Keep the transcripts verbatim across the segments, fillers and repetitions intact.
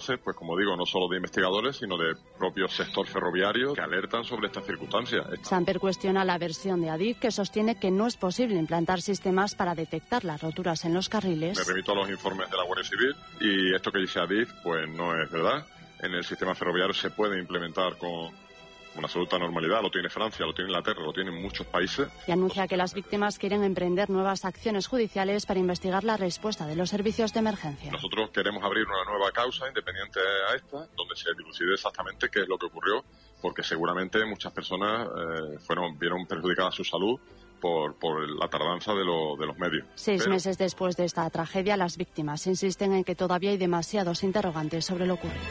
voces, pues como digo, no solo de investigadores, sino de propio sector ferroviario que alertan sobre estas circunstancias. Samper cuestiona la versión de Adif, que sostiene que no es posible implantar sistemas para detectar las roturas en los carriles. Me remito a los informes de la Guardia Civil y esto que dice Adif, pues no es verdad. En el sistema ferroviario se puede implementar con una absoluta normalidad. Lo tiene Francia, lo tiene Inglaterra, lo tienen muchos países. Y anuncia que las víctimas quieren emprender nuevas acciones judiciales para investigar la respuesta de los servicios de emergencia. Nosotros queremos abrir una nueva causa independiente a esta, donde se dilucide exactamente qué es lo que ocurrió, porque seguramente muchas personas eh, fueron vieron perjudicada su salud por, por la tardanza de, lo, de los medios. Seis Pero... meses después de esta tragedia, las víctimas insisten en que todavía hay demasiados interrogantes sobre lo ocurrido.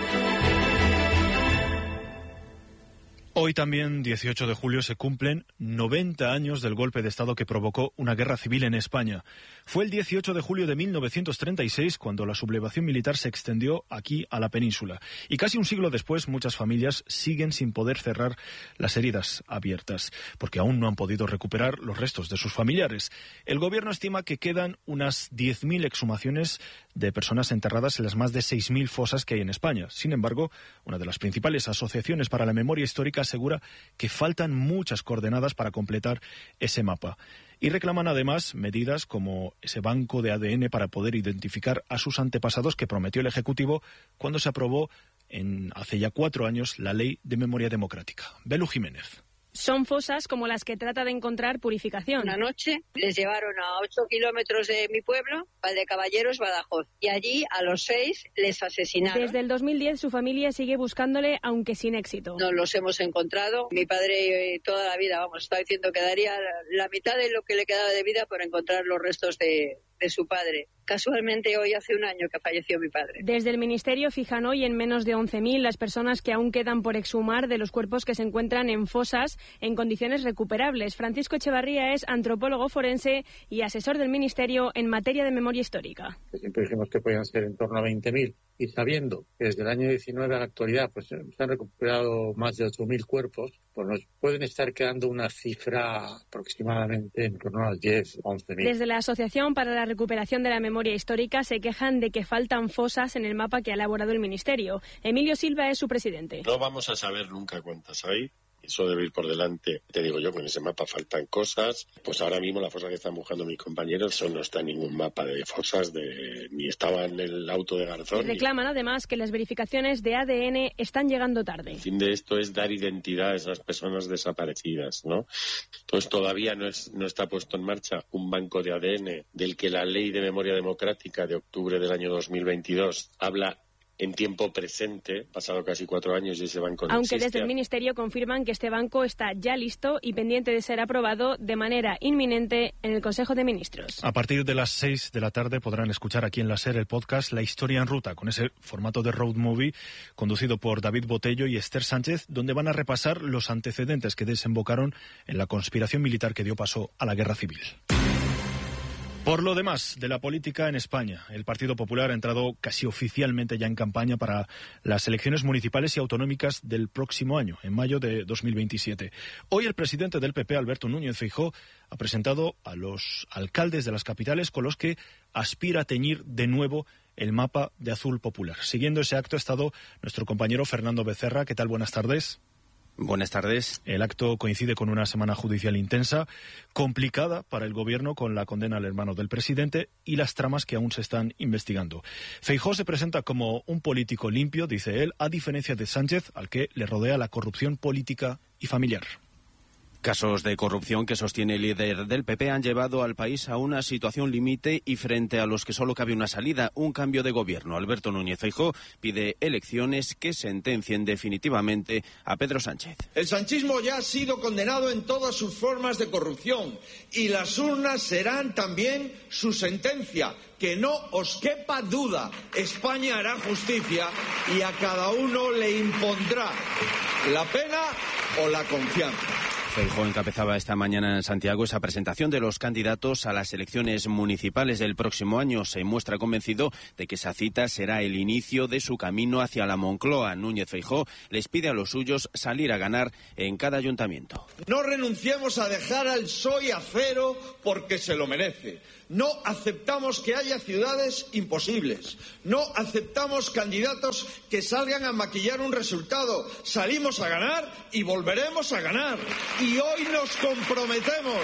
Hoy también, dieciocho de julio, se cumplen noventa años del golpe de Estado que provocó una guerra civil en España. Fue el dieciocho de julio de mil novecientos treinta y seis cuando la sublevación militar se extendió aquí a la península. Y casi un siglo después, muchas familias siguen sin poder cerrar las heridas abiertas, porque aún no han podido recuperar los restos de sus familiares. El gobierno estima que quedan unas diez mil exhumaciones de personas enterradas en las más de seis mil fosas que hay en España. Sin embargo, una de las principales asociaciones para la memoria histórica asegura que faltan muchas coordenadas para completar ese mapa. Y reclaman además medidas como ese banco de A D N para poder identificar a sus antepasados que prometió el Ejecutivo cuando se aprobó en, hace ya cuatro años la Ley de Memoria Democrática. Belu Jiménez. Son fosas como las que trata de encontrar Purificación. Una noche les llevaron a ocho kilómetros de mi pueblo, Valdecaballeros, Badajoz, y allí a los seis les asesinaron. Desde el dos mil diez su familia sigue buscándole, aunque sin éxito. No los hemos encontrado. Mi padre eh, toda la vida, vamos, está diciendo que daría la mitad de lo que le quedaba de vida por encontrar los restos de, de su padre. Casualmente hoy hace un año que falleció mi padre. Desde el Ministerio fijan hoy en menos de once mil las personas que aún quedan por exhumar de los cuerpos que se encuentran en fosas en condiciones recuperables. Francisco Echevarría es antropólogo forense y asesor del Ministerio en materia de memoria histórica. Siempre dijimos que podían ser en torno a veinte mil. Y sabiendo que desde el año diecinueve a la actualidad pues se han recuperado más de ocho mil cuerpos, pues nos pueden estar quedando una cifra aproximadamente en torno a las diez, once mil. Desde la Asociación para la Recuperación de la Memoria Histórica se quejan de que faltan fosas en el mapa que ha elaborado el Ministerio. Emilio Silva es su presidente. No vamos a saber nunca cuántas hay. Eso debe ir por delante. Te digo yo, con ese mapa faltan cosas. Pues ahora mismo la fosa que están buscando mis compañeros, eso no está en ningún mapa de fosas, de, ni estaba en el auto de Garzón. Reclaman ni... además que las verificaciones de A D N están llegando tarde. El fin de esto es dar identidad a esas personas desaparecidas, ¿no? Entonces todavía no, es, no está puesto en marcha un banco de A D N del que la Ley de Memoria Democrática de octubre del año dos mil veintidós habla en tiempo presente, pasado casi cuatro años y ese banco no Aunque existe. Desde el Ministerio confirman que este banco está ya listo y pendiente de ser aprobado de manera inminente en el Consejo de Ministros. A partir de las seis de la tarde podrán escuchar aquí en la SER el podcast La Historia en Ruta, con ese formato de road movie conducido por David Botello y Esther Sánchez, donde van a repasar los antecedentes que desembocaron en la conspiración militar que dio paso a la Guerra Civil. Por lo demás, de la política en España, el Partido Popular ha entrado casi oficialmente ya en campaña para las elecciones municipales y autonómicas del próximo año, en mayo de dos mil veintisiete. Hoy el presidente del P P, Alberto Núñez Feijóo, ha presentado a los alcaldes de las capitales con los que aspira a teñir de nuevo el mapa de azul popular. Siguiendo ese acto ha estado nuestro compañero Fernando Becerra. ¿Qué tal? Buenas tardes. Buenas tardes. El acto coincide con una semana judicial intensa, complicada para el gobierno con la condena al hermano del presidente y las tramas que aún se están investigando. Feijóo se presenta como un político limpio, dice él, a diferencia de Sánchez, al que le rodea la corrupción política y familiar. Casos de corrupción que sostiene el líder del P P han llevado al país a una situación límite y frente a los que solo cabe una salida, un cambio de gobierno. Alberto Núñez Feijóo pide elecciones que sentencien definitivamente a Pedro Sánchez. El sanchismo ya ha sido condenado en todas sus formas de corrupción y las urnas serán también su sentencia. Que no os quepa duda, España hará justicia y a cada uno le impondrá la pena o la confianza. Feijóo encabezaba esta mañana en Santiago esa presentación de los candidatos a las elecciones municipales del próximo año. Se muestra convencido de que esa cita será el inicio de su camino hacia la Moncloa. Núñez Feijóo les pide a los suyos salir a ganar en cada ayuntamiento. No renunciemos a dejar al P S O E a cero porque se lo merece. No aceptamos que haya ciudades imposibles. No aceptamos candidatos que salgan a maquillar un resultado. Salimos a ganar y volveremos a ganar. Y hoy nos comprometemos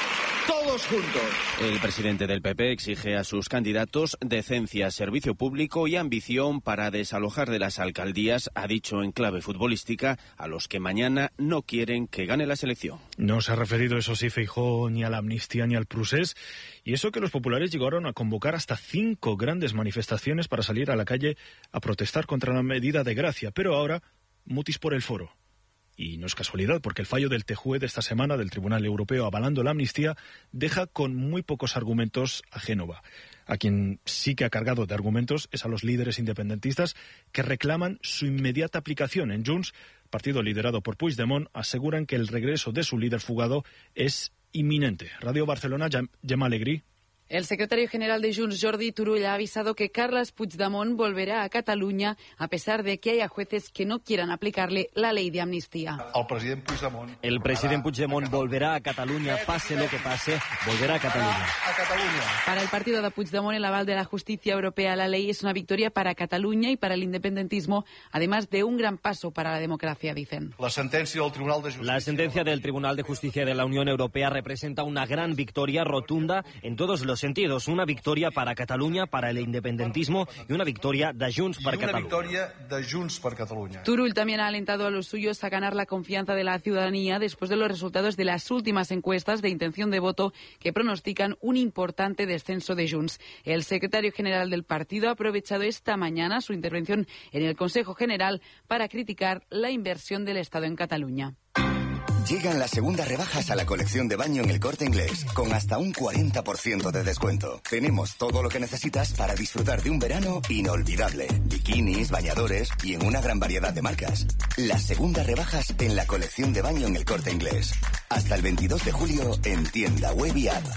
todos juntos. El presidente del P P exige a sus candidatos decencia, servicio público y ambición para desalojar de las alcaldías, ha dicho en clave futbolística, a los que mañana no quieren que gane la selección. No se ha referido, eso sí, Feijóo, ni a la amnistía ni al procés, y eso que los populares llegaron a convocar hasta cinco grandes manifestaciones para salir a la calle a protestar contra la medida de gracia, pero ahora mutis por el foro. Y no es casualidad, porque el fallo del T J U E de esta semana del Tribunal Europeo avalando la amnistía deja con muy pocos argumentos a Génova. A quien sí que ha cargado de argumentos es a los líderes independentistas que reclaman su inmediata aplicación. En Junts, partido liderado por Puigdemont, aseguran que el regreso de su líder fugado es inminente. Radio Barcelona, Gemma Alegrí. El secretario general de Junts, Jordi Turull, ha avisado que Carles Puigdemont volverá a Cataluña a pesar de que haya jueces que no quieran aplicarle la ley de amnistía. El presidente Puigdemont, el presidente Puigdemont volverá a Cataluña, pase lo que pase, volverá a Cataluña. A Cataluña. Para el partido de Puigdemont, el aval de la justicia europea a la ley es una victoria para Cataluña y para el independentismo, además de un gran paso para la democracia, dicen. La sentencia del Tribunal de Justicia. La sentencia del Tribunal de Justicia de la Unión Europea representa una gran victoria rotunda en todos los sentidos. Una victoria para Cataluña, para el independentismo y una victoria de Junts per Catalunya. Una victoria de Junts per Catalunya. Turull también ha alentado a los suyos a ganar la confianza de la ciudadanía después de los resultados de las últimas encuestas de intención de voto que pronostican un importante descenso de Junts. El secretario general del partido ha aprovechado esta mañana su intervención en el Consejo General para criticar la inversión del Estado en Cataluña. Llegan las segundas rebajas a la colección de baño en El Corte Inglés, con hasta un cuarenta por ciento de descuento. Tenemos todo lo que necesitas para disfrutar de un verano inolvidable. Bikinis, bañadores y en una gran variedad de marcas. Las segundas rebajas en la colección de baño en El Corte Inglés. Hasta el veintidós de julio en tienda web y app.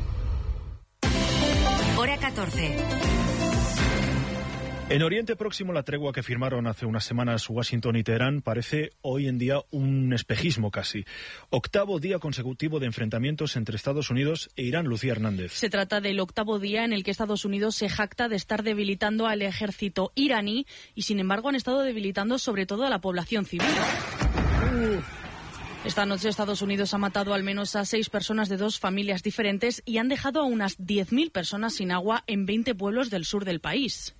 Hora catorce. En Oriente Próximo, la tregua que firmaron hace unas semanas Washington y Teherán parece hoy en día un espejismo casi. Octavo día consecutivo de enfrentamientos entre Estados Unidos e Irán. Lucía Hernández. Se trata del octavo día en el que Estados Unidos se jacta de estar debilitando al ejército iraní y, sin embargo, han estado debilitando sobre todo a la población civil. Uh. Esta noche Estados Unidos ha matado al menos a seis personas de dos familias diferentes y han dejado a unas diez mil personas sin agua en veinte pueblos del sur del país.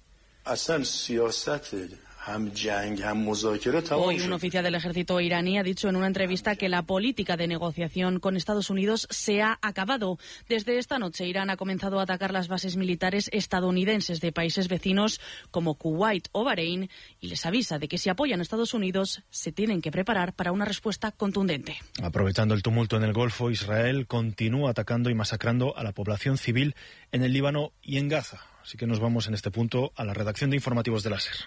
Hoy un oficial del ejército iraní ha dicho en una entrevista que la política de negociación con Estados Unidos se ha acabado. Desde esta noche Irán ha comenzado a atacar las bases militares estadounidenses de países vecinos como Kuwait o Bahrein y les avisa de que si apoyan a Estados Unidos se tienen que preparar para una respuesta contundente. Aprovechando el tumulto en el Golfo, Israel continúa atacando y masacrando a la población civil en el Líbano y en Gaza. Así que nos vamos en este punto a la redacción de informativos de la SER.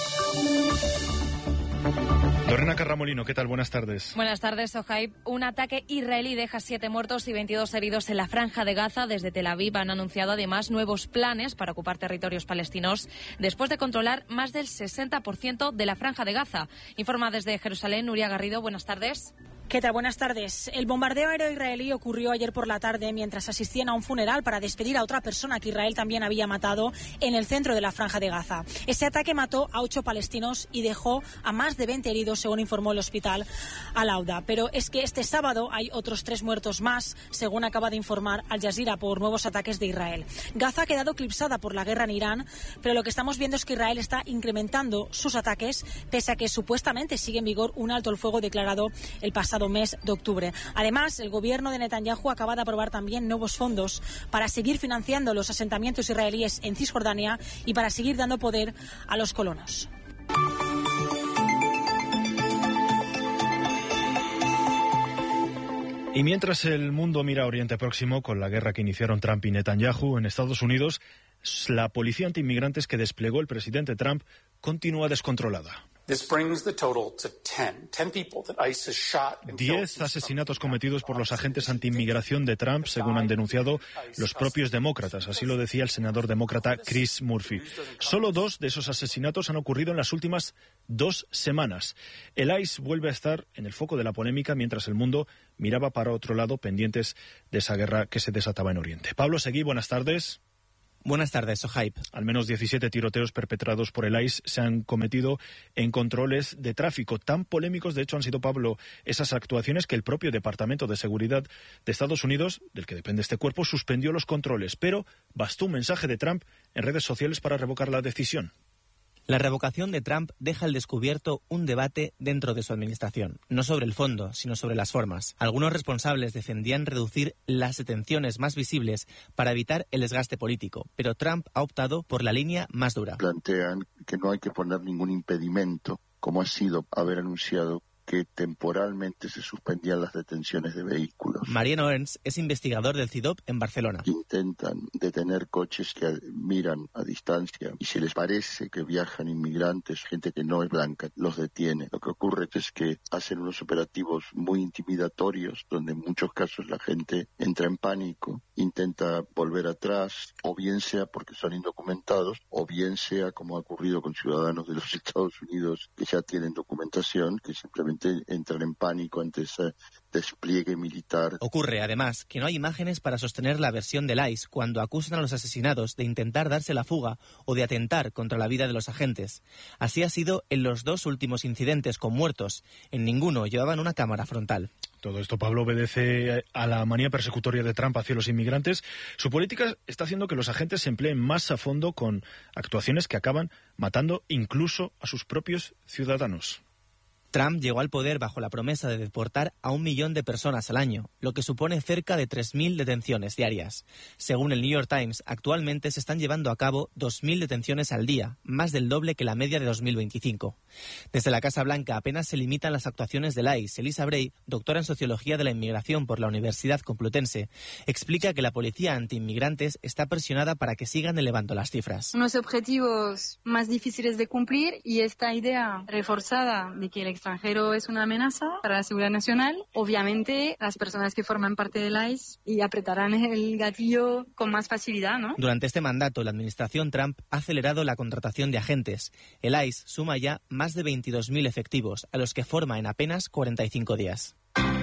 Lorena Carramolino, ¿qué tal? Buenas tardes. Buenas tardes, Sohaib. Un ataque israelí deja siete muertos y veintidós heridos en la Franja de Gaza. Desde Tel Aviv han anunciado además nuevos planes para ocupar territorios palestinos después de controlar más del sesenta por ciento de la Franja de Gaza. Informa desde Jerusalén, Nuria Garrido. Buenas tardes. ¿Qué tal? Buenas tardes. El bombardeo aéreo israelí ocurrió ayer por la tarde mientras asistían a un funeral para despedir a otra persona que Israel también había matado en el centro de la Franja de Gaza. Ese ataque mató a ocho palestinos y dejó a más de veinte heridos, según informó el hospital Al-Auda. Pero es que este sábado hay otros tres muertos más, según acaba de informar Al Jazeera, por nuevos ataques de Israel. Gaza ha quedado eclipsada por la guerra en Irán, pero lo que estamos viendo es que Israel está incrementando sus ataques, pese a que supuestamente sigue en vigor un alto el fuego declarado el pasado mes de octubre. Además, el gobierno de Netanyahu acaba de aprobar también nuevos fondos para seguir financiando los asentamientos israelíes en Cisjordania y para seguir dando poder a los colonos. Y mientras el mundo mira a Oriente Próximo con la guerra que iniciaron Trump y Netanyahu en Estados Unidos, la policía antiinmigrantes que desplegó el presidente Trump continúa descontrolada. Diez asesinatos cometidos por los agentes antiinmigración de Trump, según han denunciado los propios demócratas. Así lo decía el senador demócrata Chris Murphy. Solo dos de esos asesinatos han ocurrido en las últimas dos semanas. El I C E vuelve a estar en el foco de la polémica mientras el mundo miraba para otro lado, pendientes de esa guerra que se desataba en Oriente. Pablo Seguí, buenas tardes. Buenas tardes, Sohaib. Al menos diecisiete tiroteos perpetrados por el I C E se han cometido en controles de tráfico. Tan polémicos, de hecho, han sido, Pablo, esas actuaciones que el propio Departamento de Seguridad de Estados Unidos, del que depende este cuerpo, suspendió los controles. Pero bastó un mensaje de Trump en redes sociales para revocar la decisión. La revocación de Trump deja al descubierto un debate dentro de su administración, no sobre el fondo, sino sobre las formas. Algunos responsables defendían reducir las detenciones más visibles para evitar el desgaste político, pero Trump ha optado por la línea más dura. Plantean que no hay que poner ningún impedimento, como ha sido haber anunciado que temporalmente se suspendían las detenciones de vehículos. Mariano Ernst es investigador del C I D O P en Barcelona. Intentan detener coches que miran a distancia y si les parece que viajan inmigrantes, gente que no es blanca, los detiene. Lo que ocurre es que hacen unos operativos muy intimidatorios donde en muchos casos la gente entra en pánico, intenta volver atrás, o bien sea porque son indocumentados, o bien sea como ha ocurrido con ciudadanos de los Estados Unidos que ya tienen documentación, que simplemente entran en pánico ante ese despliegue militar. Ocurre, además, que no hay imágenes para sostener la versión del I C E cuando acusan a los asesinados de intentar darse la fuga o de atentar contra la vida de los agentes. Así ha sido en los dos últimos incidentes con muertos. En ninguno llevaban una cámara frontal. Todo esto, Pablo, obedece a la manía persecutoria de Trump hacia los inmigrantes. Su política está haciendo que los agentes se empleen más a fondo con actuaciones que acaban matando incluso a sus propios ciudadanos. Trump llegó al poder bajo la promesa de deportar a un millón de personas al año, lo que supone cerca de tres mil detenciones diarias. Según el New York Times, actualmente se están llevando a cabo dos mil detenciones al día, más del doble que la media de dos mil veinticinco. Desde la Casa Blanca apenas se limitan las actuaciones del I C E. Elisa Bray, doctora en Sociología de la Inmigración por la Universidad Complutense, explica que la policía antiinmigrantes está presionada para que sigan elevando las cifras. Unos objetivos más difíciles de cumplir y esta idea reforzada de que el extranjero es una amenaza para la seguridad nacional, obviamente las personas que forman parte del I C E y apretarán el gatillo con más facilidad, ¿no? Durante este mandato, la administración Trump ha acelerado la contratación de agentes. El I C E suma ya más de veintidós mil efectivos, a los que forma en apenas cuarenta y cinco días.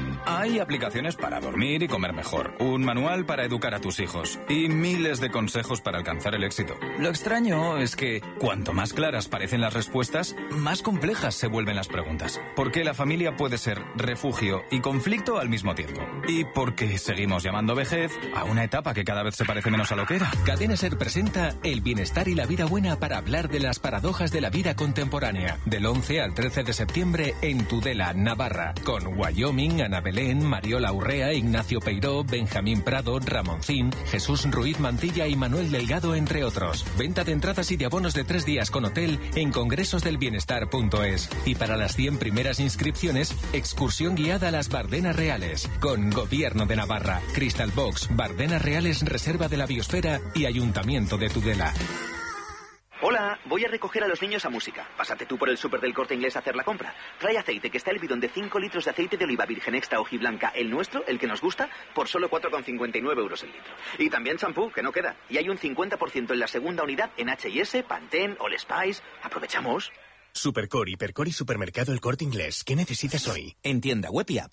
Hay aplicaciones para dormir y comer mejor, un manual para educar a tus hijos y miles de consejos para alcanzar el éxito. Lo extraño es que cuanto más claras parecen las respuestas, más complejas se vuelven las preguntas. Porque la familia puede ser refugio y conflicto al mismo tiempo. Y porque seguimos llamando vejez a una etapa que cada vez se parece menos a lo que era. Cadena Ser presenta El bienestar y la vida buena para hablar de las paradojas de la vida contemporánea. Del once al trece de septiembre en Tudela, Navarra, con Wyoming, Ana Belén, Mariola Urrea, Ignacio Peiró, Benjamín Prado, Ramoncín, Jesús Ruiz Mantilla y Manuel Delgado, entre otros. Venta de entradas y de abonos de tres días con hotel en congresosdelbienestar punto es. Y para las cien primeras inscripciones, excursión guiada a las Bardenas Reales, con Gobierno de Navarra, Crystal Box, Bardenas Reales, Reserva de la Biosfera y Ayuntamiento de Tudela. Hola, voy a recoger a los niños a música. Pásate tú por el súper del Corte Inglés a hacer la compra. Trae aceite, que está el bidón de cinco litros de aceite de oliva virgen extra hojiblanca, el nuestro, el que nos gusta, por solo cuatro con cincuenta y nueve euros el litro. Y también champú, que no queda. Y hay un cincuenta por ciento en la segunda unidad en H y S, Pantene, All Spice. Aprovechamos. Supercore, Hipercore y Supermercado El Corte Inglés. ¿Qué necesitas hoy? En tienda web y app.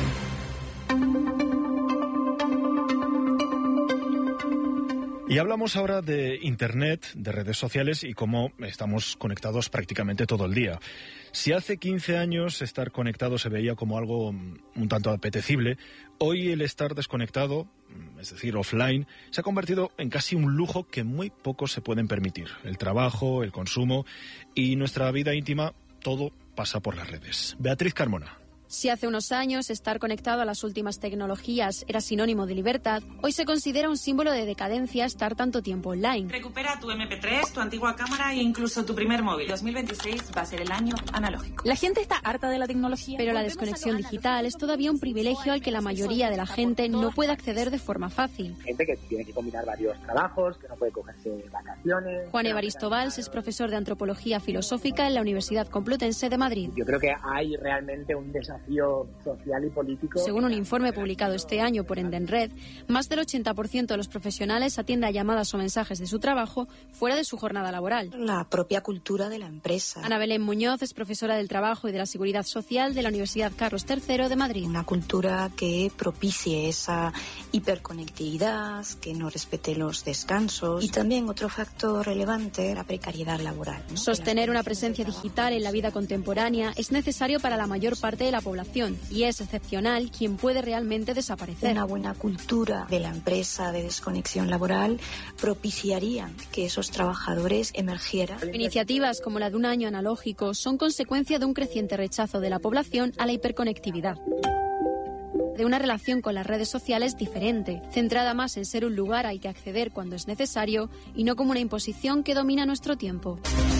Y hablamos ahora de Internet, de redes sociales y cómo estamos conectados prácticamente todo el día. Si hace quince años estar conectado se veía como algo un tanto apetecible, hoy el estar desconectado, es decir, offline, se ha convertido en casi un lujo que muy pocos se pueden permitir. El trabajo, el consumo y nuestra vida íntima, todo pasa por las redes. Beatriz Carmona. Si hace unos años estar conectado a las últimas tecnologías era sinónimo de libertad, hoy se considera un símbolo de decadencia estar tanto tiempo online. Recupera tu eme pe tres, tu antigua cámara e incluso tu primer móvil. dos mil veintiséis va a ser el año analógico. La gente está harta de la tecnología, pero la desconexión digital es todavía un privilegio al que la mayoría de la gente no puede acceder de forma fácil. Gente que tiene que combinar varios trabajos, que no puede cogerse vacaciones. Juan Evaristo Valls es profesor de Antropología Filosófica en la Universidad Complutense de Madrid. Yo creo que hay realmente un desafío social y político. Según un informe publicado este año por Endenred, más del ochenta por ciento de los profesionales atiende a llamadas o mensajes de su trabajo fuera de su jornada laboral. La propia cultura de la empresa. Ana Belén Muñoz es profesora del Trabajo y de la Seguridad Social de la Universidad Carlos tercero de Madrid. Una cultura que propicie esa hiperconectividad, que no respete los descansos y también otro factor relevante, la precariedad laboral, ¿no? Sostener una presencia digital en la vida contemporánea es necesario para la mayor parte de la población y es excepcional quien puede realmente desaparecer. Una buena cultura de la empresa de desconexión laboral propiciaría que esos trabajadores emergieran. Iniciativas como la de un año analógico son consecuencia de un creciente rechazo de la población a la hiperconectividad, de una relación con las redes sociales diferente, centrada más en ser un lugar al que acceder cuando es necesario y no como una imposición que domina nuestro tiempo.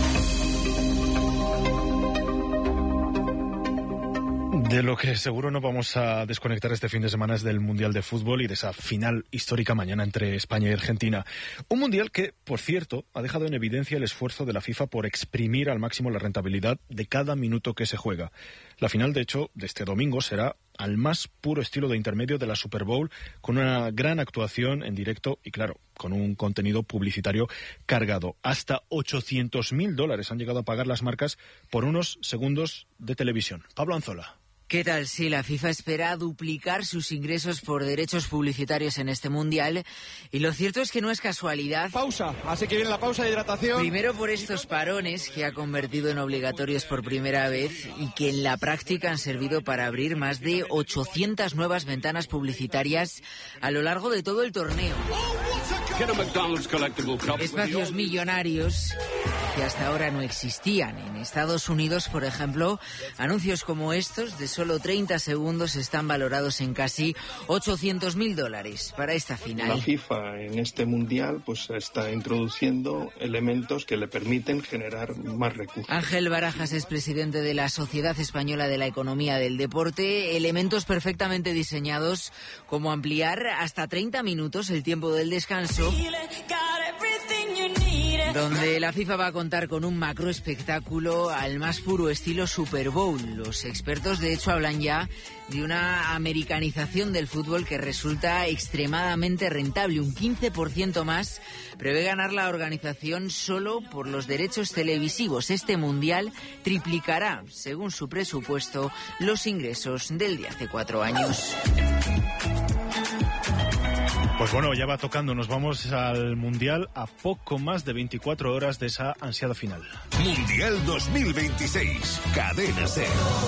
De lo que seguro no vamos a desconectar este fin de semana es del Mundial de Fútbol y de esa final histórica mañana entre España y Argentina. Un Mundial que, por cierto, ha dejado en evidencia el esfuerzo de la FIFA por exprimir al máximo la rentabilidad de cada minuto que se juega. La final, de hecho, de este domingo será al más puro estilo de intermedio de la Super Bowl, con una gran actuación en directo y, claro, con un contenido publicitario cargado. Hasta ochocientos mil dólares han llegado a pagar las marcas por unos segundos de televisión. Pablo Anzola. ¿Qué tal? Sí, la FIFA espera duplicar sus ingresos por derechos publicitarios en este Mundial y lo cierto es que no es casualidad. Pausa, así que viene la pausa de hidratación. Primero por estos parones que ha convertido en obligatorios por primera vez y que en la práctica han servido para abrir más de ochocientas nuevas ventanas publicitarias a lo largo de todo el torneo. Espacios millonarios que hasta ahora no existían. En Estados Unidos, por ejemplo, anuncios como estos de solo treinta segundos están valorados en casi ochocientos mil dólares para esta final. La FIFA en este mundial pues está introduciendo elementos que le permiten generar más recursos. Ángel Barajas es presidente de la Sociedad Española de la Economía del Deporte. Elementos perfectamente diseñados como ampliar hasta treinta minutos el tiempo del descanso, donde la FIFA va a contar con un macro espectáculo al más puro estilo Super Bowl. Los expertos, de hecho, hablan ya de una americanización del fútbol que resulta extremadamente rentable. Un quince por ciento más prevé ganar la organización solo por los derechos televisivos. Este mundial triplicará, según su presupuesto, los ingresos del de hace cuatro años. Pues bueno, ya va tocando, nos vamos al Mundial a poco más de veinticuatro horas de esa ansiada final. Mundial dos mil veintiséis, Cadena SER.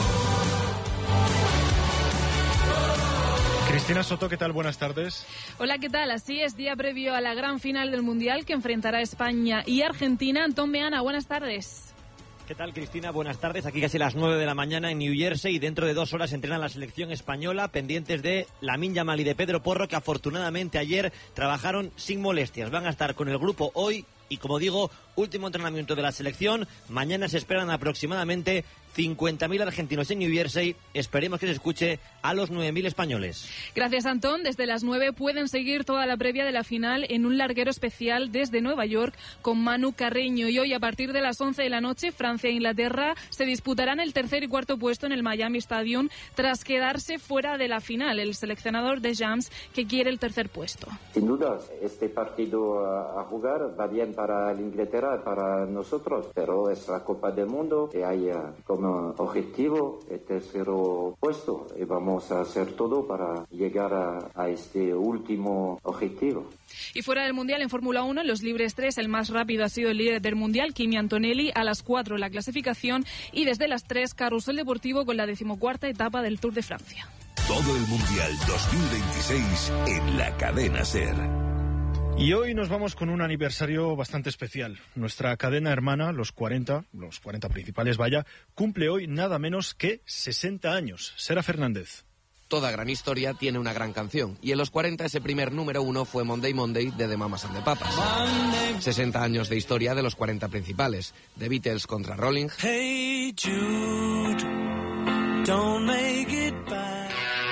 Cristina Soto, ¿qué tal? Buenas tardes. Hola, ¿qué tal? Así es, día previo a la gran final del Mundial que enfrentará España y Argentina. Antón Meana, buenas tardes. ¿Qué tal, Cristina? Buenas tardes. Aquí casi las nueve de la mañana en New Jersey y dentro de dos horas entrena la selección española, pendientes de Lamine Yamal y de Pedro Porro, que afortunadamente ayer trabajaron sin molestias. Van a estar con el grupo hoy y, como digo, último entrenamiento de la selección. Mañana se esperan aproximadamente cincuenta mil argentinos en New Jersey. Esperemos que se escuche a los nueve mil españoles. Gracias, Antón. Desde las nueve pueden seguir toda la previa de la final en un larguero especial desde Nueva York con Manu Carreño. Y hoy, a partir de las once de la noche, Francia e Inglaterra se disputarán el tercer y cuarto puesto en el Miami Stadium tras quedarse fuera de la final. El seleccionador de Jams, que quiere el tercer puesto. Sin duda, este partido a jugar va bien para el Inglaterra, para nosotros, pero es la Copa del Mundo que hay como objetivo el tercer puesto y vamos a hacer todo para llegar a, a este último objetivo. Y fuera del Mundial, en Fórmula uno, en los libres tres, el más rápido ha sido el líder del Mundial, Kimi Antonelli, a las cuatro la clasificación y desde las tres, carrusel deportivo con la decimocuarta etapa del Tour de Francia. Todo el Mundial dos mil veintiséis en la Cadena SER. Y hoy nos vamos con un aniversario bastante especial. Nuestra cadena hermana, los cuarenta, los cuarenta principales, vaya, cumple hoy nada menos que sesenta años. Sera Fernández. Toda gran historia tiene una gran canción, y en los cuarenta ese primer número uno fue Monday Monday de The Mamas and the Papas. sesenta años de historia de los cuarenta principales, The Beatles contra Rolling, Hey Jude, don't make it bad.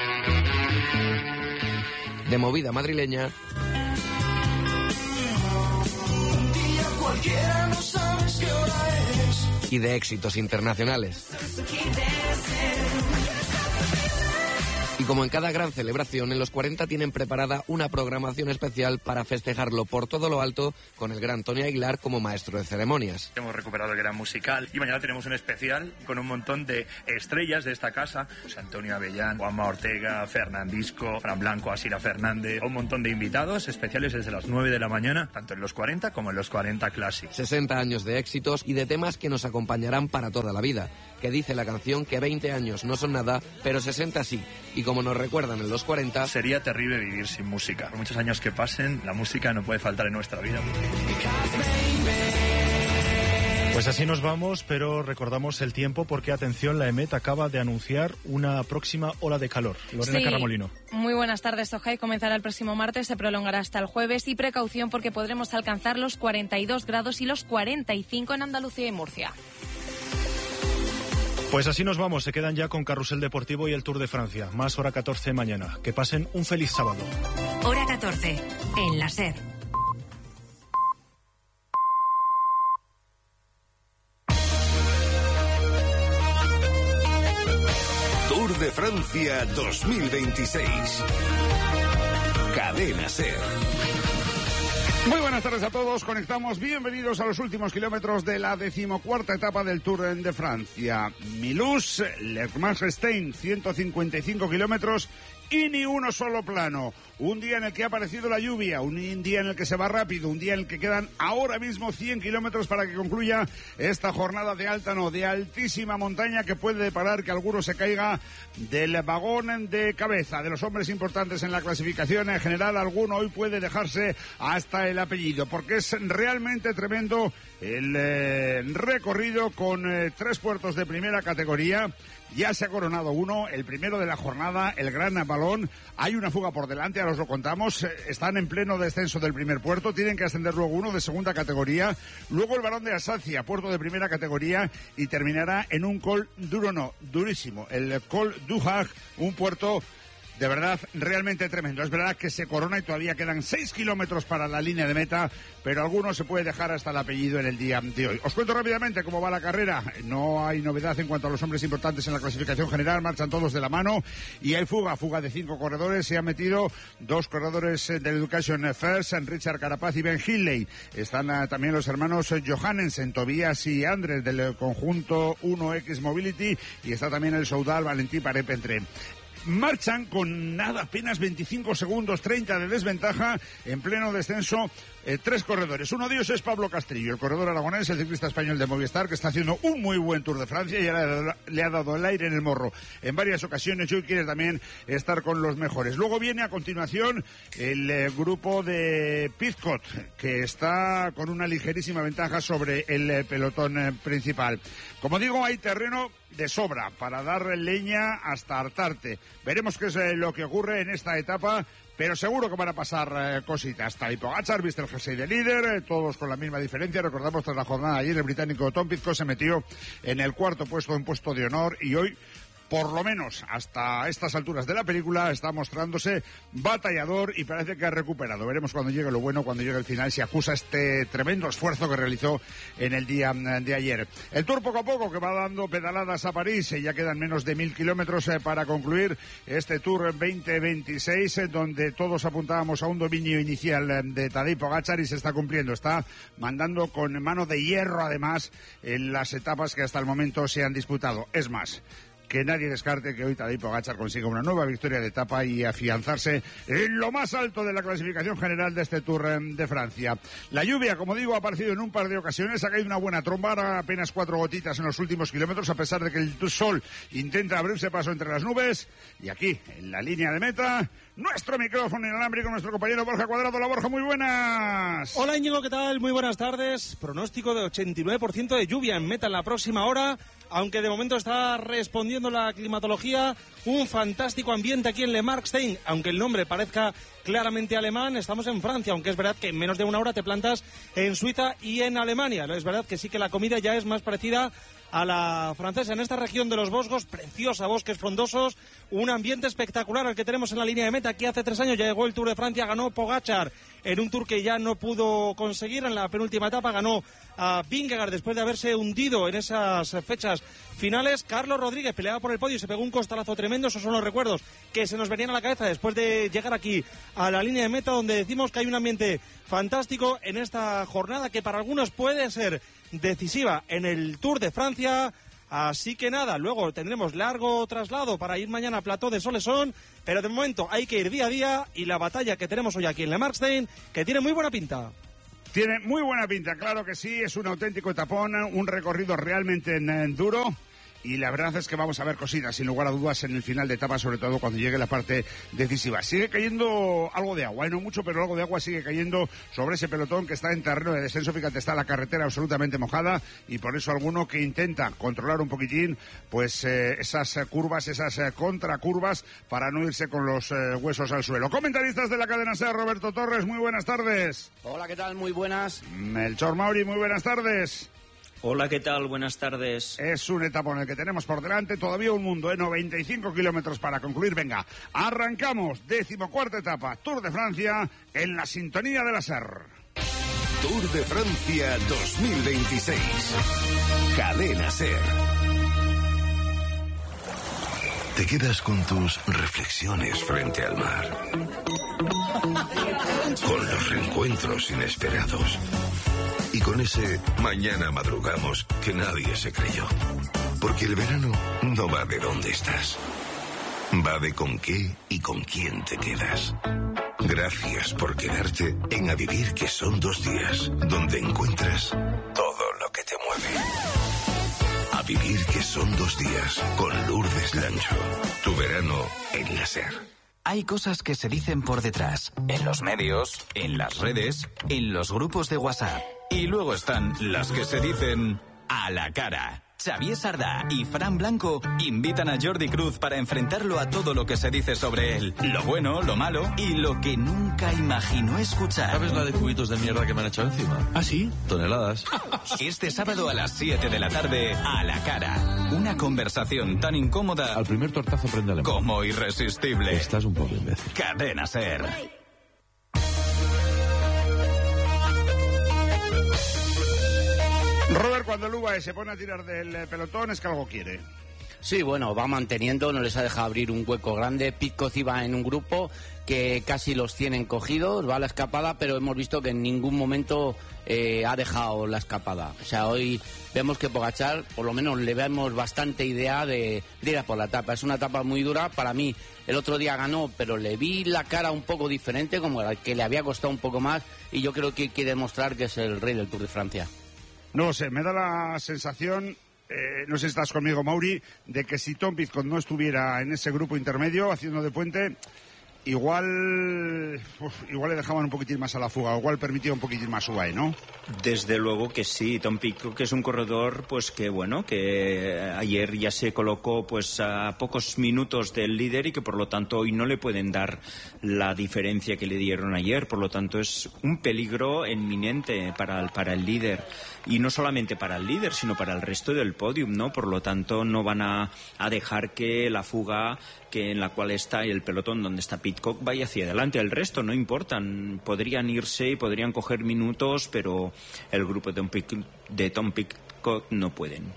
de movida madrileña, Un día cualquiera no sabes qué hora es. y de éxitos internacionales. Y como en cada gran celebración, en los cuarenta tienen preparada una programación especial para festejarlo por todo lo alto con el gran Tony Aguilar como maestro de ceremonias. Hemos recuperado el gran musical y mañana tenemos un especial con un montón de estrellas de esta casa. José Antonio Avellán, Juanma Ortega, Fernandisco, Fran Blanco, Asira Fernández. Un montón de invitados especiales desde las nueve de la mañana, tanto en los cuarenta como en los cuarenta Classic. sesenta años de éxitos y de temas que nos acompañarán para toda la vida. Que dice la canción que veinte años no son nada, pero sesenta sí. Y como nos recuerdan en los cuarenta... Sería terrible vivir sin música. Por muchos años que pasen, la música no puede faltar en nuestra vida. Pues así nos vamos, pero recordamos el tiempo porque, atención, la EMET acaba de anunciar una próxima ola de calor. Lorena Sí. Carramolino. Muy buenas tardes, Ojai. Comenzará el próximo martes, se prolongará hasta el jueves y precaución porque podremos alcanzar los cuarenta y dos grados y los cuarenta y cinco en Andalucía y Murcia. Pues así nos vamos, se quedan ya con Carrusel Deportivo y el Tour de Francia. Más hora catorce mañana. Que pasen un feliz sábado. Hora catorce, en la SER. Tour de Francia dos mil veintiséis. Cadena SER. Muy buenas tardes a todos, conectamos, bienvenidos a los últimos kilómetros de la decimocuarta etapa del Tour de Francia. Milus, Lermans-Stein, ciento cincuenta y cinco kilómetros y ni uno solo plano. Un día en el que ha aparecido la lluvia, un día en el que se va rápido, un día en el que quedan ahora mismo cien kilómetros para que concluya esta jornada de alta, no, de altísima montaña que puede deparar que alguno se caiga del vagón de cabeza de los hombres importantes en la clasificación. En general, alguno hoy puede dejarse hasta el apellido, porque es realmente tremendo el eh, recorrido con eh, tres puertos de primera categoría. Ya se ha coronado uno, el primero de la jornada, el Gran Balón. Hay una fuga por delante, ahora os lo contamos. Están en pleno descenso del primer puerto, tienen que ascender luego uno de segunda categoría. Luego el Balón de Alsacia, puerto de primera categoría, y terminará en un Col duro, no, durísimo. El Col du Hag, un puerto de verdad realmente tremendo. Es verdad que se corona y todavía quedan seis kilómetros para la línea de meta, pero alguno se puede dejar hasta el apellido en el día de hoy. Os cuento rápidamente cómo va la carrera. No hay novedad en cuanto a los hombres importantes en la clasificación general, marchan todos de la mano y hay fuga, fuga de cinco corredores. Se han metido dos corredores del Education First, Richard Carapaz y Ben Hindley. Están uh, también los hermanos Johannesen, Tobias y Andrés del conjunto uno equis Mobility, y está también el Soudal Valentín Paré-Pentré. Marchan con nada, apenas veinticinco segundos, treinta de desventaja, en pleno descenso, eh, tres corredores. Uno de ellos es Pablo Castrillo, el corredor aragonés, el ciclista español de Movistar, que está haciendo un muy buen Tour de Francia y ahora le ha dado el aire en el morro en varias ocasiones y hoy quiere también estar con los mejores. Luego viene a continuación el eh, grupo de Pidcock, que está con una ligerísima ventaja sobre el eh, pelotón eh, principal. Como digo, hay terreno de sobra para dar leña hasta hartarte. Veremos qué es eh, lo que ocurre en esta etapa, pero seguro que van a pasar eh, cositas. Tadej Pogačar, viste el jersey de líder, eh, todos con la misma diferencia. Recordamos, tras la jornada de ayer, el británico Tom Pidcock se metió en el cuarto puesto, en puesto de honor, y hoy, por lo menos hasta estas alturas de la película, está mostrándose batallador y parece que ha recuperado. Veremos cuando llegue lo bueno, cuando llegue el final, si acusa este tremendo esfuerzo que realizó en el día de ayer. El Tour poco a poco que va dando pedaladas a París, y ya quedan menos de mil kilómetros para concluir este Tour veinte veintiséis, donde todos apuntábamos a un dominio inicial de Tadej Pogačar y se está cumpliendo. Está mandando con mano de hierro, además, en las etapas que hasta el momento se han disputado. Es más, que nadie descarte que hoy Tadej Pogačar consiga una nueva victoria de etapa y afianzarse en lo más alto de la clasificación general de este Tour de Francia. La lluvia, como digo, ha aparecido en un par de ocasiones, ha caído una buena tromba, ahora apenas cuatro gotitas en los últimos kilómetros, a pesar de que el sol intenta abrirse paso entre las nubes. Y aquí, en la línea de meta, nuestro micrófono inalámbrico, nuestro compañero Borja Cuadrado. Hola, Borja, muy buenas. Hola, Íñigo, ¿qué tal? Muy buenas tardes. Pronóstico de ochenta y nueve por ciento de lluvia en meta en la próxima hora, aunque de momento está respondiendo la climatología. Un fantástico ambiente aquí en Le Markstein, aunque el nombre parezca claramente alemán. Estamos en Francia, aunque es verdad que en menos de una hora te plantas en Suiza y en Alemania. Es verdad que sí que la comida ya es más parecida a la francesa. En esta región de los Vosgos, preciosa, bosques frondosos, un ambiente espectacular al que tenemos en la línea de meta. Aquí hace tres años ya llegó el Tour de Francia, ganó Pogačar en un Tour que ya no pudo conseguir. En la penúltima etapa ganó a Vingegaard después de haberse hundido en esas fechas finales. Carlos Rodríguez peleaba por el podio y se pegó un costalazo tremendo. Esos son los recuerdos que se nos venían a la cabeza después de llegar aquí a la línea de meta, donde decimos que hay un ambiente fantástico en esta jornada que para algunos puede ser decisiva en el Tour de Francia. Así que nada, luego tendremos largo traslado para ir mañana a Plató de Solesón, pero de momento hay que ir día a día, y la batalla que tenemos hoy aquí en Le Markstein, que tiene muy buena pinta. Tiene muy buena pinta, claro que sí, es un auténtico etapón, un recorrido realmente en, en duro. Y la verdad es que vamos a ver cositas, sin lugar a dudas, en el final de etapa, sobre todo cuando llegue la parte decisiva. Sigue cayendo algo de agua, ¿eh? No mucho, pero algo de agua sigue cayendo sobre ese pelotón que está en terreno de descenso. Fíjate, está la carretera absolutamente mojada, y por eso alguno que intenta controlar un poquitín pues eh, esas eh, curvas, esas eh, contracurvas, para no irse con los eh, huesos al suelo. Comentaristas de la cadena SER, Roberto Torres, muy buenas tardes. Hola, ¿qué tal? Muy buenas. Melchor Mauri, muy buenas tardes. Hola, ¿qué tal? Buenas tardes. Es un etapa en el que tenemos por delante todavía un mundo, ¿eh? noventa y cinco kilómetros para concluir. Venga, arrancamos. Decimocuarta etapa, Tour de Francia, en la sintonía de la SER. Tour de Francia dos mil veintiséis. Cadena SER. Te quedas con tus reflexiones frente al mar, con los reencuentros inesperados y con ese mañana madrugamos que nadie se creyó. Porque el verano no va de dónde estás, va de con qué y con quién te quedas. Gracias por quedarte en A Vivir, que son dos días, donde encuentras todo lo que te mueve. A Vivir, que son dos días, con Lourdes Lancho. Tu verano en la SER. Hay cosas que se dicen por detrás, en los medios, en las redes, en los grupos de WhatsApp. Y luego están las que se dicen a la cara. Xavier Sardá y Fran Blanco invitan a Jordi Cruz para enfrentarlo a todo lo que se dice sobre él. Lo bueno, lo malo y lo que nunca imaginó escuchar. ¿Sabes la de cubitos de mierda que me han echado encima? ¿Ah, sí? Toneladas. Este sábado a las siete de la tarde, a la cara. Una conversación tan incómoda... Al primer tortazo prende alemán. ...como irresistible. Estás un poco imbécil. Cadena SER. Robert, cuando el U A E se pone a tirar del pelotón es que algo quiere. Sí, bueno, va manteniendo, no les ha dejado abrir un hueco grande. Pidcock iba en un grupo que casi los tienen cogidos, va a la escapada, pero hemos visto que en ningún momento eh, ha dejado la escapada. O sea, hoy vemos que Pogačar, por lo menos le vemos bastante idea de, de ir a por la etapa. Es una etapa muy dura, para mí el otro día ganó, pero le vi la cara un poco diferente, como que le había costado un poco más, y yo creo que quiere demostrar que es el rey del Tour de Francia. No lo sé, me da la sensación, eh, no sé si estás conmigo, Mauri, de que si Tom Pidcock no estuviera en ese grupo intermedio haciendo de puente, igual uf, igual le dejaban un poquitín más a la fuga, igual permitía un poquitín más U A E, ¿no? Desde luego que sí. Tom Pidcock, que es un corredor pues que bueno, que ayer ya se colocó pues a pocos minutos del líder y que por lo tanto hoy no le pueden dar la diferencia que le dieron ayer, por lo tanto es un peligro inminente para el, para el líder, y no solamente para el líder sino para el resto del podium, ¿no? Por lo tanto no van a, a dejar que la fuga que en la cual está el pelotón donde está Pidcock vaya hacia adelante. El resto no importan, podrían irse y podrían coger minutos, pero el grupo de Tom Pidcock, de Tom Pidcock no pueden.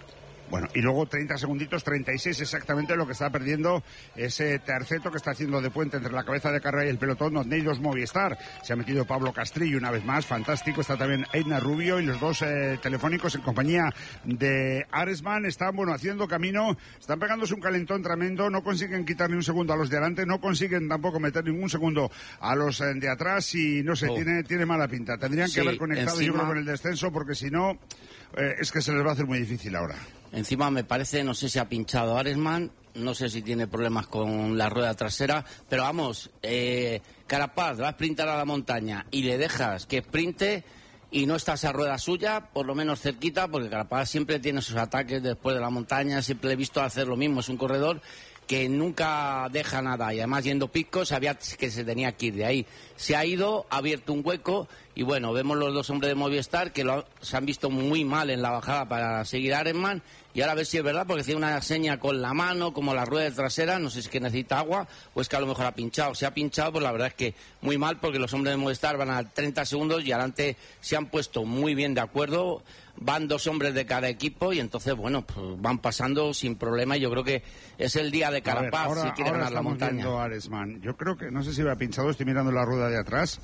Bueno, y luego treinta segunditos, treinta y seis exactamente lo que está perdiendo ese terceto que está haciendo de puente entre la cabeza de carrera y el pelotón, donde hay dos Movistar. Se ha metido Pablo Castrillo una vez más, fantástico. Está también Einar Rubio y los dos eh, telefónicos en compañía de Aresman están, bueno, haciendo camino. Están pegándose un calentón tremendo, no consiguen quitar ni un segundo a los de adelante, no consiguen tampoco meter ningún segundo a los eh, de atrás y no sé, oh. tiene, tiene mala pinta. Tendrían sí, que haber conectado, encima... yo creo, con el descenso, porque si no, eh, es que se les va a hacer muy difícil ahora. Encima me parece, no sé si ha pinchado Aresman, no sé si tiene problemas con la rueda trasera, pero vamos, eh, Carapaz va a sprintar a la montaña y le dejas que sprinte y no está esa rueda suya, por lo menos cerquita, porque Carapaz siempre tiene sus ataques después de la montaña, siempre le he visto hacer lo mismo, es un corredor que nunca deja nada, y además yendo Pizco sabía que se tenía que ir de ahí. Se ha ido, ha abierto un hueco, y bueno, vemos los dos hombres de Movistar que lo, se han visto muy mal en la bajada para seguir a Aresman, y ahora a ver si es verdad, porque tiene una seña con la mano, como la rueda trasera, no sé si es que necesita agua, o es que a lo mejor ha pinchado. Si ha pinchado, pues la verdad es que muy mal, porque los hombres de Movistar van a treinta segundos, y adelante se han puesto muy bien de acuerdo. Van dos hombres de cada equipo y entonces, bueno, pues van pasando sin problema y yo creo que es el día de Carapaz ver, ahora, si quiere ganar la montaña. Aresman. Yo creo que, no sé si va pinchado, estoy mirando la rueda de atrás,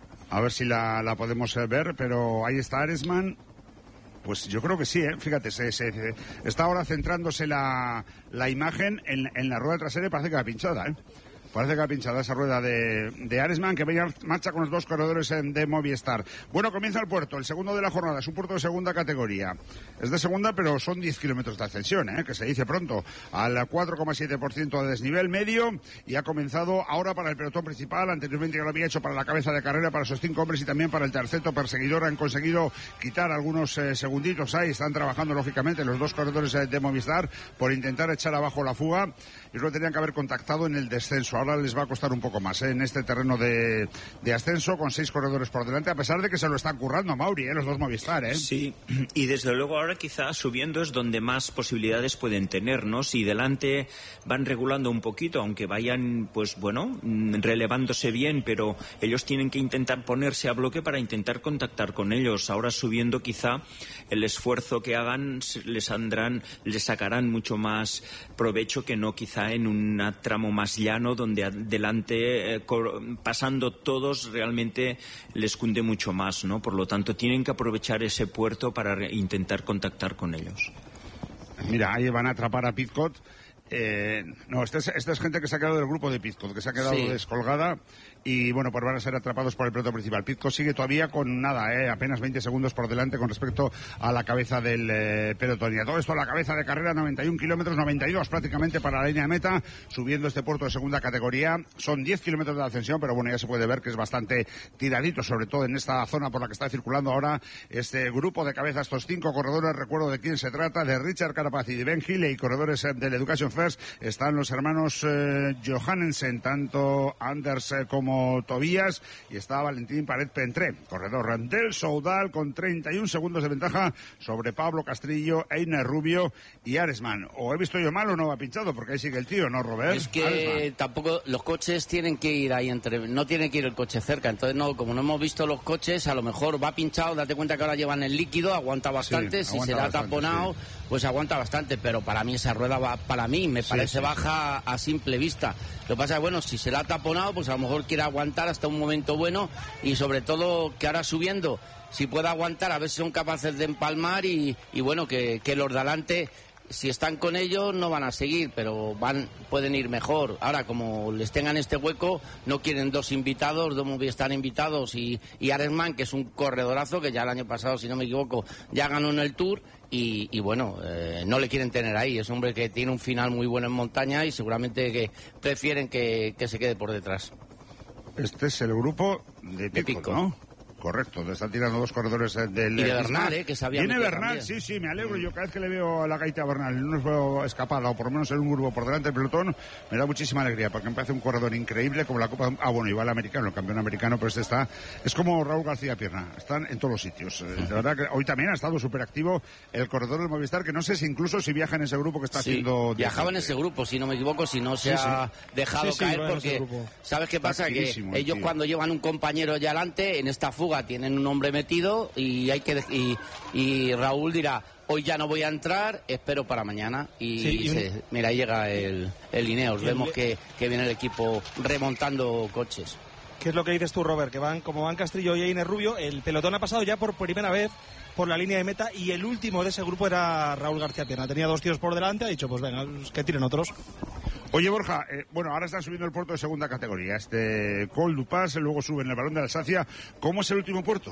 a ver si la, la podemos ver, pero ahí está Aresman. Pues yo creo que sí, ¿eh? Fíjate, se, se, se, está ahora centrándose la, la imagen en, en la rueda trasera y parece que va pinchada, ¿eh? Parece que ha pinchado esa rueda de, de Aresman, que vaya marcha con los dos corredores de Movistar. Bueno, comienza el puerto, el segundo de la jornada, es un puerto de segunda categoría. Es de segunda, pero son diez kilómetros de ascensión, ¿eh? Que se dice pronto, al cuatro coma siete por ciento de desnivel medio, y ha comenzado ahora para el pelotón principal. Anteriormente ya lo había hecho para la cabeza de carrera, para esos cinco hombres y también para el terceto perseguidor. Han conseguido quitar algunos eh, segunditos ahí, están trabajando lógicamente los dos corredores eh, de Movistar por intentar echar abajo la fuga. Ellos lo tenían que haber contactado en el descenso. Ahora les va a costar un poco más, ¿eh? En este terreno de, de ascenso, con seis corredores por delante, a pesar de que se lo están currando, Mauri, ¿eh? Los dos Movistar, ¿eh? Sí, y desde luego ahora quizás subiendo es donde más posibilidades pueden tener, ¿no? Si delante van regulando un poquito, aunque vayan, pues bueno, relevándose bien, pero ellos tienen que intentar ponerse a bloque para intentar contactar con ellos. Ahora subiendo quizá el esfuerzo que hagan les andrán, les sacarán mucho más provecho que no quizá en un tramo más llano donde adelante eh, pasando todos realmente les cunde mucho más, ¿no? Por lo tanto tienen que aprovechar ese puerto para re- intentar contactar con ellos. Mira, ahí van a atrapar a Pizcot. Eh, no, esta es, esta es gente que se ha quedado del grupo de Pizcot, que se ha quedado sí. descolgada. Y bueno, pues van a ser atrapados por el pelotón principal. Pizco sigue todavía con nada, eh, apenas veinte segundos por delante con respecto a la cabeza del eh, pelotón. Y a todo esto la cabeza de carrera, noventa y un kilómetros, noventa y dos prácticamente para la línea de meta, subiendo este puerto de segunda categoría. Son diez kilómetros de ascensión, pero bueno, ya se puede ver que es bastante tiradito, sobre todo en esta zona por la que está circulando ahora este grupo de cabeza, estos cinco corredores. Recuerdo de quién se trata, de Richard Carapaz y de Ben Hill, y corredores eh, del Education First. Están los hermanos eh, Johannesen, tanto Anders eh, como Tobías, y está Valentín Paret Pentré, corredor del Soudal, con treinta y un segundos de ventaja sobre Pablo Castrillo, Einar Rubio y Aresman. ¿O he visto yo mal o no va pinchado? Porque ahí sigue el tío, ¿no, Robert? Es que Aresman. Tampoco los coches tienen que ir ahí entre, no tiene que ir el coche cerca, entonces no, como no hemos visto los coches, a lo mejor va pinchado, date cuenta que ahora llevan el líquido, aguanta bastante, sí, si aguanta se da taponado, sí. pues aguanta bastante, pero para mí esa rueda va, para mí me parece sí, sí, baja sí. a simple vista. Lo que pasa es, bueno, si se la ha taponado, pues a lo mejor quiere aguantar hasta un momento bueno, y sobre todo que ahora subiendo, si puede aguantar, a ver si son capaces de empalmar y, y bueno, que, que los de adelante, si están con ellos, no van a seguir, pero van pueden ir mejor. Ahora, como les tengan este hueco, no quieren dos invitados, dos están invitados, y, y Aresman, que es un corredorazo, que ya el año pasado, si no me equivoco, ya ganó en el Tour. Y, y bueno, eh, no le quieren tener ahí. Es un hombre que tiene un final muy bueno en montaña y seguramente que prefieren que, que se quede por detrás. Este es el grupo de Pico, ¿no? Correcto, le están tirando dos corredores del... Y de Bernal, ¿eh? Que sabía... Viene Bernal, sí, sí, me alegro. Yo cada vez que le veo a la gaita a Bernal, no nos veo escapada, o por lo menos en un grupo por delante del pelotón, me da muchísima alegría, porque me parece un corredor increíble, como la Copa... Ah, bueno, igual el americano, el campeón americano, pero este está... Es como Raúl García Pierna, están en todos los sitios. De verdad que hoy también ha estado súper activo el corredor del Movistar, que no sé si incluso si viaja en ese grupo que está sí, haciendo... viajaba en ese grupo, si no me equivoco, si no se sí, ha sí. dejado sí, caer, sí, porque... ¿Sabes qué pasa? Que ellos tío. cuando llevan un compañero ya adelante, en esta fuga tienen un hombre metido y hay que y, y Raúl dirá, hoy ya no voy a entrar, espero para mañana. Y, Sí, y un- se- mira, ahí llega el, el Ineos. Y el- Vemos que, que viene el equipo remontando coches. ¿Qué es lo que dices tú, Robert? Que van, como van Castrillo y Einer Rubio, el pelotón ha pasado ya por primera vez por la línea de meta y el último de ese grupo era Raúl García Pierna. Tenía dos tíos por delante, ha dicho, pues venga, que tiren otros. Oye, Borja, eh, bueno, ahora están subiendo el puerto de segunda categoría, este Col du Pas, luego suben el Balón de Alsacia. ¿Cómo es el último puerto?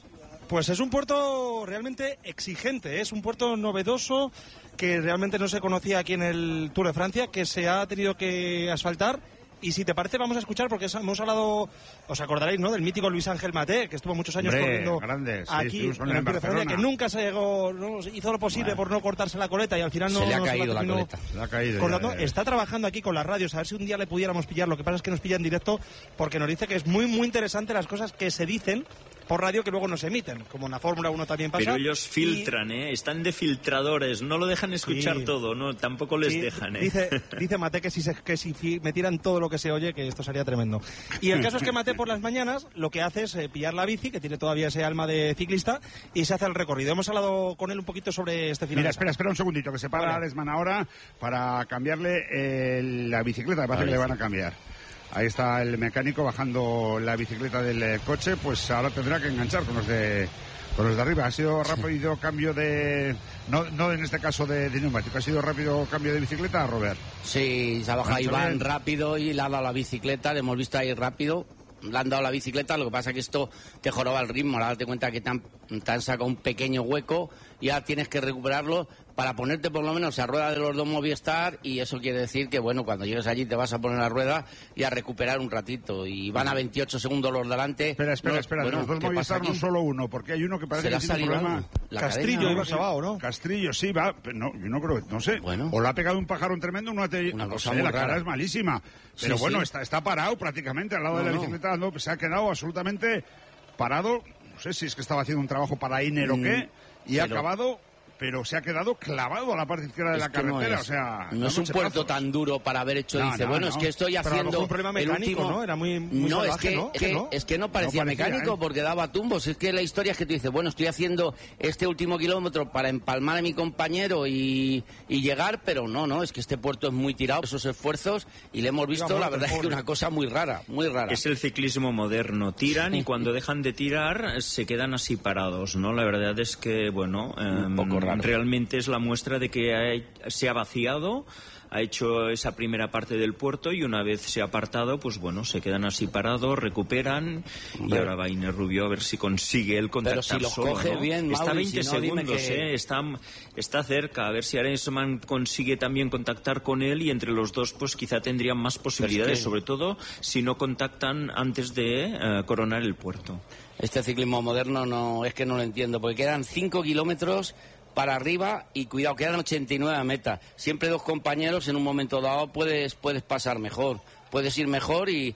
Pues es un puerto realmente exigente, ¿eh? Es un puerto novedoso que realmente no se conocía aquí en el Tour de Francia, que se ha tenido que asfaltar. Y si te parece, vamos a escuchar, porque hemos hablado, os acordaréis, ¿no?, del mítico Luis Ángel Maté, que estuvo muchos años Hombre, corriendo grande, sí, aquí estuvimos con en él el en Tour de Francia, Barcelona. que nunca se llegó, no, hizo lo posible por no cortarse la coleta y al final no se le ha no se caído la terminó coleta. Se le ha caído. cortando. ya, ya. Está trabajando aquí con las radios, a ver si un día le pudiéramos pillar. Lo que pasa es que nos pilla en directo porque nos dice que es muy, muy interesante las cosas que se dicen por radio que luego no se emiten, como en la Fórmula uno también pasa. Pero ellos filtran, ¿eh? Están de filtradores, no lo dejan escuchar Sí. todo, no, tampoco les Sí, dejan, ¿eh? Dice, dice Mate que si, se, que si fi- metieran todo lo que se oye, que esto sería tremendo. Y el caso es que Mate por las mañanas lo que hace es eh, pillar la bici, que tiene todavía ese alma de ciclista, y se hace el recorrido. Hemos hablado con él un poquito sobre este final. Mira, de espera, espera un segundito, que se para Vale. Aresman ahora para cambiarle eh, la bicicleta, me parece La que le bici. van a cambiar. Ahí está el mecánico bajando la bicicleta del eh, coche, pues ahora tendrá que enganchar con los de con los de arriba. Ha sido rápido cambio de... No, no en este caso de, de neumático, ha sido rápido cambio de bicicleta, Robert. Sí, se ha bajado Lo han hecho Iván bien. rápido y le ha dado la bicicleta, le hemos visto ahí rápido, le han dado la bicicleta, lo que pasa es que esto te joroba el ritmo, ahora date cuenta que te han, te han sacado un pequeño hueco y ahora tienes que recuperarlo para ponerte por lo menos a rueda de los dos Movistar, y eso quiere decir que, bueno, cuando llegues allí te vas a poner a rueda y a recuperar un ratito, y van a veintiocho segundos los delante. Espera, espera, No, espera, bueno, de los dos ¿qué pasa Movistar no aquí? solo uno, porque hay uno que parece ¿Se le que ha tiene un salido problema... algo? La Castrillo cadena, iba ¿no? acabado, ¿no? Castrillo, sí, va, pero no, yo no creo, no sé. O le ha pegado un pajarón tremendo, no ha tenido... Una no cosa sé, muy la cara rara. es malísima. Pero Sí, bueno, sí. Está, está parado prácticamente al lado No, de la no. bicicleta, no, se ha quedado absolutamente parado. No sé si es que estaba haciendo un trabajo para Iner o Mm, qué, y ha pero- acabado... Pero se ha quedado clavado a la parte izquierda de Es la que no carretera, es, o sea... no es un dando puerto chetazos. tan duro para haber hecho, No, dice, no, bueno, no. es que estoy Pero a lo mejor haciendo un problema el mecánico, último... ¿no? Era muy- muy no, es salvaje, que, ¿no? que- ¿Que no? es que no parecía No parecía, mecánico ¿eh? porque daba tumbos, es que la historia es que tú dices, bueno, estoy haciendo este último kilómetro para empalmar a mi compañero y, y llegar, pero no, no, es que este puerto es muy tirado, esos esfuerzos, y le hemos visto, muerto, la verdad es que pobre. una cosa muy rara, muy rara. Es el ciclismo moderno. Tiran y cuando dejan de tirar se quedan así parados, ¿no? La verdad es que, bueno, em, poco raro. realmente es la muestra de que hay- se ha vaciado, ha hecho esa primera parte del puerto y una vez se ha apartado, pues bueno, se quedan así parados, recuperan y Hombre. ahora va Iner Rubio a ver si consigue el contactar si los solo, coge ¿no? bien, Está a Mauri, veinte si no, dime segundos, que- ¿eh? Está, está cerca, a ver si Aresman consigue también contactar con él y entre los dos pues quizá tendrían más posibilidades, que- sobre todo si no contactan antes de eh, coronar el puerto. Este ciclismo moderno no es que no lo entiendo, porque quedan cinco kilómetros para arriba y cuidado, quedan ochenta y nueve a meta. Siempre dos compañeros, en un momento dado puedes, puedes pasar mejor, puedes ir mejor y,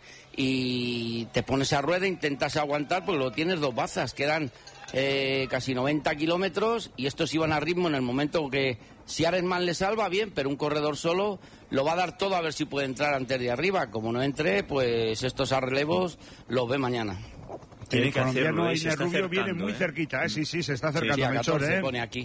y te pones a rueda, intentas aguantar, porque lo tienes dos bazas, quedan eh, casi noventa kilómetros y estos iban a ritmo en el momento que si Aresman le salva, bien, pero un corredor solo lo va a dar todo a ver si puede entrar antes de arriba. Como no entre, pues estos a relevos los ve mañana. Tiene El que hacerlo, colombiano ¿eh? Se Iner está Rubio viene acercando, muy ¿eh? cerquita, ¿eh? Sí, sí, se está acercando Sí, a Melchor, catorce ¿eh? pone aquí.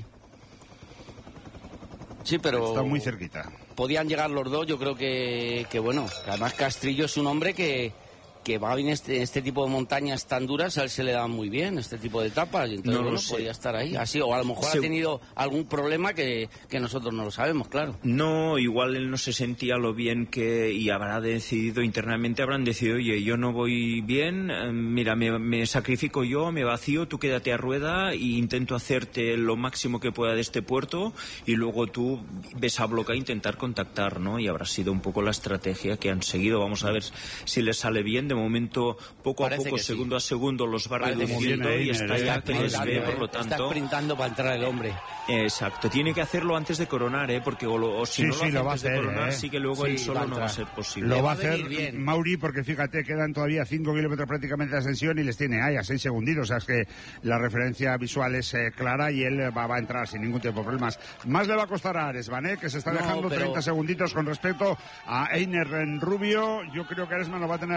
Sí, pero... Está muy cerquita. Podían llegar los dos, yo creo que, que bueno, que además Castrillo es un hombre que, que va bien este, este tipo de montañas tan duras, a él se le da muy bien este tipo de etapas, y entonces No lo bueno, sé. podía estar ahí, así, o a lo mejor Se- ha tenido algún problema que, que nosotros no lo sabemos, claro. No, igual él no se sentía lo bien que y habrá decidido internamente, habrán decidido, oye, yo no voy bien, eh, mira, me, me sacrifico yo, me vacío, tú quédate a rueda e intento hacerte lo máximo que pueda de este puerto y luego tú ves a bloque a intentar contactar, ¿no? Y habrá sido un poco la estrategia que han seguido. Vamos a ver si les sale bien. De momento, poco Parece a poco, que sí. segundo a segundo, los va Parece que reduciendo sí. y está Está ya que les sprintando, ve, ¿eh? por lo Está tanto... sprintando para entrar el hombre. Exacto, tiene que hacerlo antes de coronar, ¿eh? Porque o, lo- o si Sí, no sí, lo hace lo va a antes de hacer, coronar, ¿eh? sí que luego Sí, él va solo a no va a entrar. ser posible. Lo Le va a va a venir hacer bien. Mauri porque fíjate, quedan todavía cinco kilómetros prácticamente de ascensión y les tiene ahí a seis segunditos. O sea, es que la referencia visual es eh, clara y él va, va a entrar sin ningún tipo de problemas. Más le va a costar a Aresman, ¿eh? Que se está No, dejando pero- treinta segunditos con respecto a Einer Rubio. Yo creo que Aresman lo va a tener realmente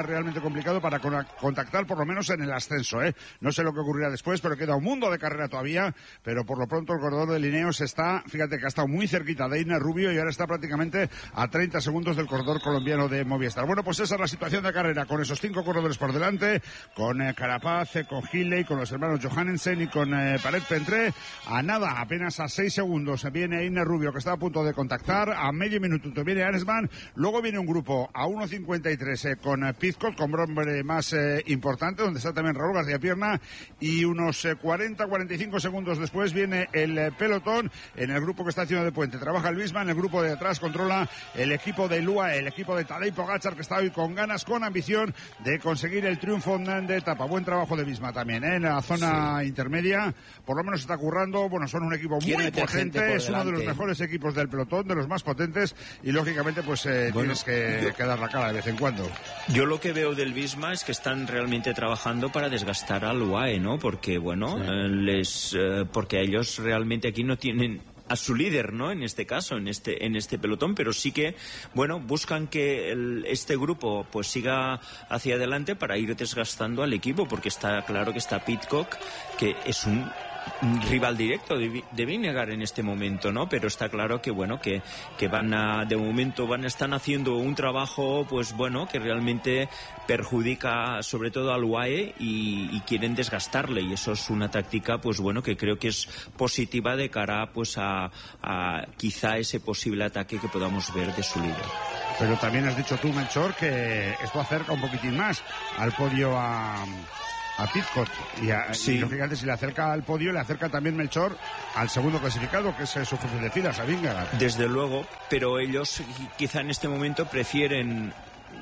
complicado para contactar por lo menos en el ascenso, ¿eh? No sé lo que ocurrirá después, pero queda un mundo de carrera todavía, pero por lo pronto el corredor de Lineos está, fíjate que ha estado muy cerquita de Iner Rubio y ahora está prácticamente a treinta segundos del corredor colombiano de Movistar. Bueno, pues esa es la situación de carrera, con esos cinco corredores por delante, con eh, Carapaz, eh, con Hilley, con los hermanos Johannesen y con eh, Paret Pentré, a nada, apenas a seis segundos viene Iner Rubio, que está a punto de contactar, a medio minuto viene Aresman, luego viene un grupo a uno cincuenta y tres eh, con eh, Pizcot, con hombre más eh, importante, donde está también Raúl García Pierna, y unos eh, cuarenta a cuarenta y cinco segundos después viene el eh, pelotón, en el grupo que está haciendo de puente, trabaja el Bisma, en el grupo de atrás controla el equipo de L U A E, el equipo de Tadej Pogačar, que está hoy con ganas, con ambición de conseguir el triunfo de etapa. Buen trabajo de Bisma también, ¿eh? En la zona sí. intermedia, por lo menos está currando, bueno, son un equipo muy potente, es uno de los mejores equipos del pelotón, de los más potentes, y lógicamente pues eh, bueno, tienes que, yo, que dar la cara de vez en cuando. Yo lo que veo del Bisma es que están realmente trabajando para desgastar al U A E, ¿no? Porque, bueno, sí. eh, les eh, porque ellos realmente aquí no tienen a su líder, ¿no? En este caso, en este en este pelotón, pero sí que, bueno, buscan que el, este grupo pues siga hacia adelante para ir desgastando al equipo, porque está claro que está Pidcock, que es un un rival directo de, de Vingegaard en este momento, ¿no? Pero está claro que, bueno, que, que van a, de momento van están haciendo un trabajo, pues bueno, que realmente perjudica sobre todo al U A E y, y quieren desgastarle, y eso es una táctica, pues bueno, que creo que es positiva de cara, pues a, a quizá ese posible ataque que podamos ver de su líder. Pero también has dicho tú, Melchor, que esto acerca un poquitín más al podio a... a Pidcock, y, a, sí. y lógicamente si le acerca al podio, le acerca también Melchor al segundo clasificado, que es su jefe de filas, a Vingegaard. Desde luego, pero ellos quizá en este momento prefieren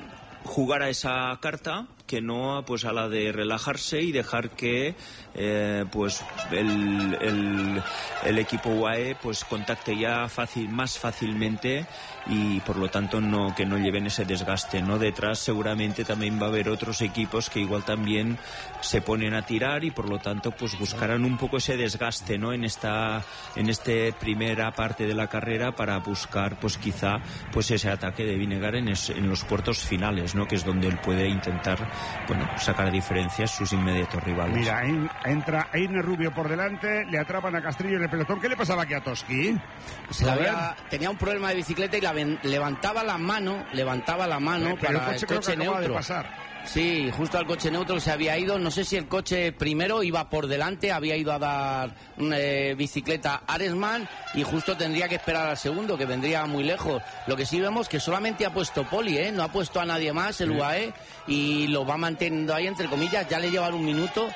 jugar a esa carta que no pues a la de relajarse y dejar que eh, pues el, el, el equipo U A E pues contacte ya fácil, más fácilmente, y por lo tanto no que no lleven ese desgaste, ¿no? Detrás seguramente también va a haber otros equipos que igual también se ponen a tirar y por lo tanto pues buscarán un poco ese desgaste, ¿no? En esta en este primera parte de la carrera para buscar pues quizá pues ese ataque de Vingegaard en, es, en los puertos finales, ¿no? Que es donde él puede intentar, bueno, sacar diferencias sus inmediatos rivales. Mira, en, entra Iner Rubio por delante, le atrapan a Castrillo en el pelotón. ¿Qué le pasaba aquí a Toski? Se había, tenía un problema de bicicleta y la ven, levantaba la mano, levantaba la mano sí, para el coche, el coche neutro. De pasar. Sí, justo al coche neutro se había ido. No sé si el coche primero iba por delante, había ido a dar eh, bicicleta a Aresman y justo tendría que esperar al segundo, que vendría muy lejos. Lo que sí vemos que solamente ha puesto Poli, ¿eh? No ha puesto a nadie más el sí. U A E y lo va manteniendo ahí entre comillas. Ya le llevan un minuto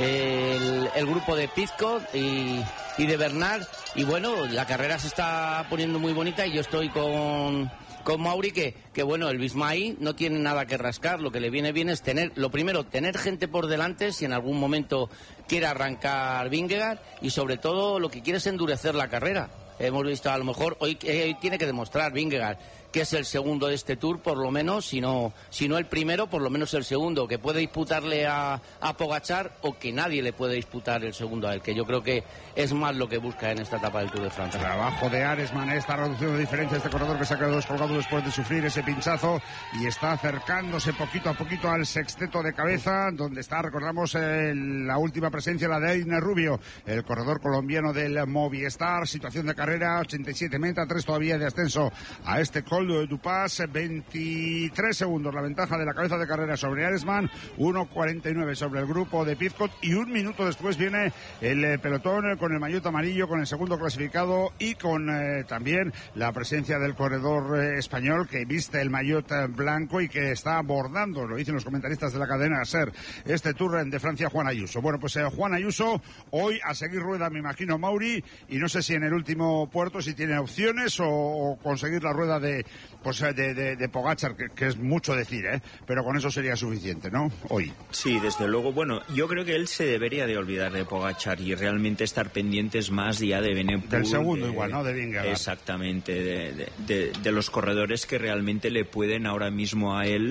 eh, el, el grupo de Pidcock y, y de Bernard. Y bueno, la carrera se está poniendo muy bonita y yo estoy con... con Mauri, que, que bueno, el Bisma ahí no tiene nada que rascar, lo que le viene bien es tener, lo primero, tener gente por delante si en algún momento quiere arrancar Vingegaard, y sobre todo lo que quiere es endurecer la carrera. Hemos visto, a lo mejor hoy, eh, hoy tiene que demostrar Vingegaard que es el segundo de este Tour, por lo menos, si no, si no el primero, por lo menos el segundo, que puede disputarle a, a Pogačar, o que nadie le puede disputar el segundo a él, que yo creo que es más lo que busca en esta etapa del Tour de Francia. Trabajo de Aresman, esta reducción de diferencia, este corredor que se ha quedado descolgado después de sufrir ese pinchazo y está acercándose poquito a poquito al sexteto de cabeza, donde está, recordamos, eh, la última presencia, la de Iner Rubio, el corredor colombiano del Movistar. Situación de carrera, ochenta y siete meta, tres todavía de ascenso a este Col du Pas, veintitrés segundos la ventaja de la cabeza de carrera sobre Aresman, uno cuarenta y nueve sobre el grupo de Pidcock, y un minuto después viene el eh, pelotón con el maillot amarillo, con el segundo clasificado y con eh, también la presencia del corredor eh, español que viste el maillot eh, blanco y que está abordando, lo dicen los comentaristas de la cadena SER, este Tour de Francia, Juan Ayuso. Bueno, pues eh, Juan Ayuso hoy a seguir rueda, me imagino, Mauri, y no sé si en el último puerto si tiene opciones o, o conseguir la rueda de pues de, de, de Pogačar, que, que es mucho decir, ¿eh? Pero con eso sería suficiente, ¿no? Hoy. Sí, desde luego. Bueno, yo creo que él se debería de olvidar de Pogačar y realmente estar pendientes más ya de Benepul. Del segundo de, igual, ¿no? De Vingegaard. Exactamente, de, de, de, de los corredores que realmente le pueden ahora mismo a él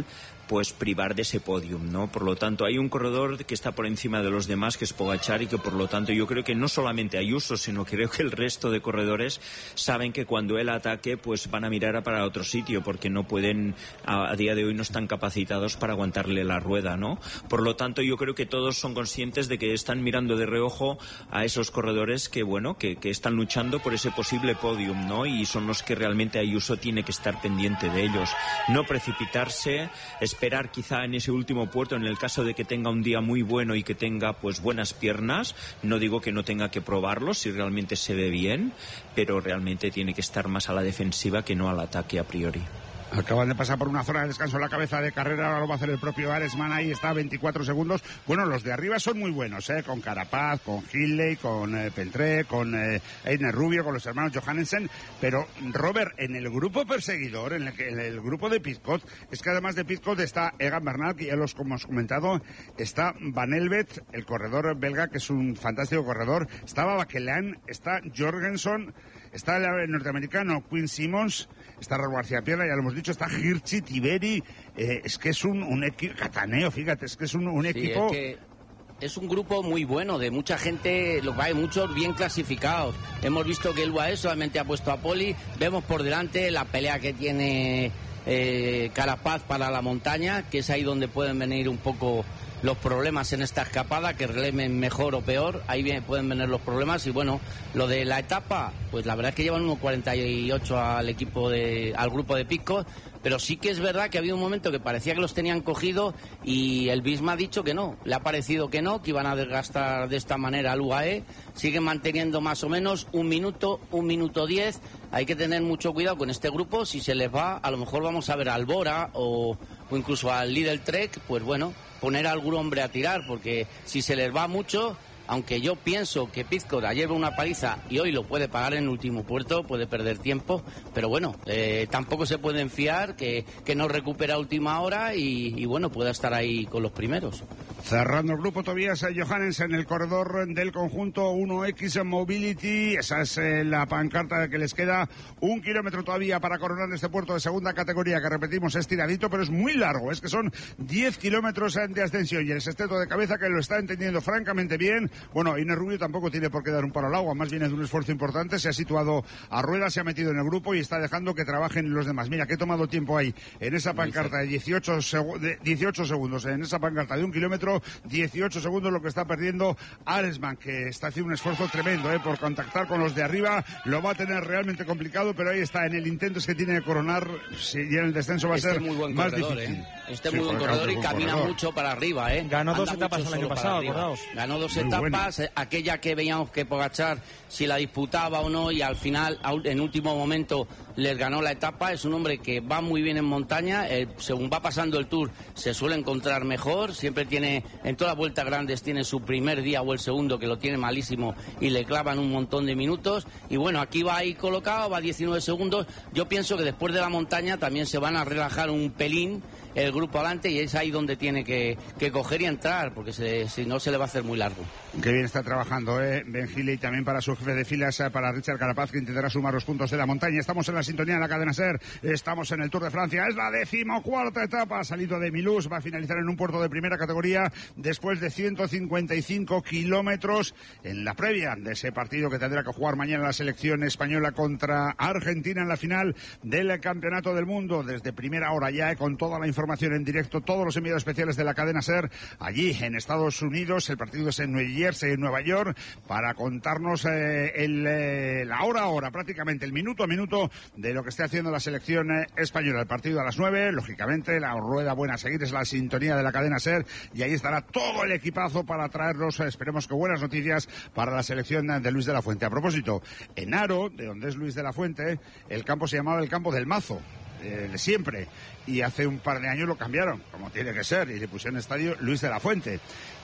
pues privar de ese podium, ¿no? Por lo tanto, hay un corredor que está por encima de los demás, que es Pogačar, y que por lo tanto yo creo que no solamente Ayuso, sino creo que el resto de corredores saben que cuando él ataque, pues van a mirar para otro sitio, porque no pueden, a, a día de hoy no están capacitados para aguantarle la rueda, ¿no? Por lo tanto, yo creo que todos son conscientes de que están mirando de reojo a esos corredores que, bueno, que, que están luchando por ese posible podium, ¿no? Y son los que realmente Ayuso tiene que estar pendiente de ellos. No precipitarse, esperar quizá en ese último puerto, en el caso de que tenga un día muy bueno y que tenga pues buenas piernas. No digo que no tenga que probarlo si realmente se ve bien, pero realmente tiene que estar más a la defensiva que no al ataque a priori. Acaban de pasar por una zona de descanso en la cabeza de carrera, ahora lo va a hacer el propio Aresman, ahí está a veinticuatro segundos. Bueno, los de arriba son muy buenos, ¿eh? Con Carapaz, con Hindley, con eh, Pentré, con eh, Einer Rubio, con los hermanos Johannesen, pero Robert, en el grupo perseguidor, en el, en el grupo de Pidcock, es que además de Pidcock está Egan Bernal, que ya los hemos comentado, está Van Elbet, el corredor belga, que es un fantástico corredor, está Babaquelán, está Jorgensen, está el norteamericano Quinn Simmons, está Raúl García Pierna, ya lo hemos dicho, está Hirschi, Tiberi, eh, es que es un, un equipo, Cataneo, fíjate, es que es un, un sí, equipo... Es que es un grupo muy bueno, de mucha gente, lo hay muchos bien clasificados. Hemos visto que el U A E solamente ha puesto a Poli, vemos por delante la pelea que tiene eh, Carapaz para la montaña, que es ahí donde pueden venir un poco los problemas en esta escapada, que releven mejor o peor, ahí bien pueden venir los problemas. Y bueno, lo de la etapa, pues la verdad es que llevan uno cuarenta y ocho al equipo de, al grupo de Pidcock, pero sí que es verdad que ha habido un momento que parecía que los tenían cogido y el Visma ha dicho que no, le ha parecido que no, que iban a desgastar de esta manera al U A E, siguen manteniendo más o menos un minuto, un minuto diez. Hay que tener mucho cuidado con este grupo, si se les va, a lo mejor vamos a ver a Albora o, o incluso al Lidl Trek, pues bueno, poner a algún hombre a tirar, porque si se les va mucho, aunque yo pienso que Pidcock lleva una paliza y hoy lo puede pagar en el último puerto, puede perder tiempo, pero bueno, eh, tampoco se pueden fiar, que, que no recupera a última hora y, y bueno, pueda estar ahí con los primeros. Cerrando el grupo, Tobias Johannesen en el corredor del conjunto uno equis Mobility. Esa es eh, la pancarta que les queda. Un kilómetro todavía para coronar este puerto de segunda categoría, que repetimos es tiradito, pero es muy largo. Es que son diez kilómetros de ascensión y el sexteto de cabeza, que lo está entendiendo francamente bien. Bueno, Inés Rubio tampoco tiene por qué dar un palo al agua, más viene de un esfuerzo importante. Se ha situado a ruedas, se ha metido en el grupo y está dejando que trabajen los demás. Mira, que he tomado tiempo ahí en esa pancarta de dieciocho, seg- de dieciocho segundos, en esa pancarta de un kilómetro. dieciocho segundos lo que está perdiendo Aresman, que está haciendo un esfuerzo tremendo eh, por contactar con los de arriba. Lo va a tener realmente complicado, pero ahí está, en el intento es que tiene que coronar, si y en el descenso va a este ser muy buen más corredor, difícil. ¿eh? Este Sí, muy buen corredor y camina corredor. mucho para arriba, ¿eh? Ganó dos Anda etapas mucho el año solo para pasado, arriba. acordaos. Ganó dos Muy etapas, eh, aquella que veíamos que Pogačar si la disputaba o no, y al final, a- en último momento, les ganó la etapa. Es un hombre que va muy bien en montaña, eh, según va pasando el Tour se suele encontrar mejor, siempre tiene, en todas las vueltas grandes tiene su primer día o el segundo que lo tiene malísimo y le clavan un montón de minutos. Y bueno, aquí va ahí colocado, va a diecinueve segundos. Yo pienso que después de la montaña también se van a relajar un pelín el grupo adelante y es ahí donde tiene que, que coger y entrar, porque se- si no se le va a hacer muy largo. Qué bien está trabajando, ¿eh? Ben Healy, también para su jefe de filas, eh, para Richard Carapaz, que intentará sumar los puntos de la montaña. Estamos en la sintonía de la cadena SER, estamos en el Tour de Francia, es la decimocuarta etapa, ha salido de Milus, va a finalizar en un puerto de primera categoría después de ciento cincuenta y cinco kilómetros en la previa de ese partido que tendrá que jugar mañana la selección española contra Argentina en la final del Campeonato del Mundo. Desde primera hora ya, eh, con toda la información en directo, todos los enviados especiales de la cadena SER allí en Estados Unidos. El partido es en New Jersey, en Nueva York, para contarnos eh, el, eh, la hora a hora, prácticamente el minuto a minuto de lo que esté haciendo la selección eh, española. El partido a las nueve, lógicamente, la rueda buena a seguir es la sintonía de la cadena SER y ahí estará todo el equipazo para traernos, eh, esperemos que buenas noticias para la selección de Luis de la Fuente. A propósito, en Aro, de donde es Luis de la Fuente, el campo se llamaba el campo del Mazo. Eh, de siempre, y hace un par de años lo cambiaron, como tiene que ser, y le pusieron estadio Luis de la Fuente,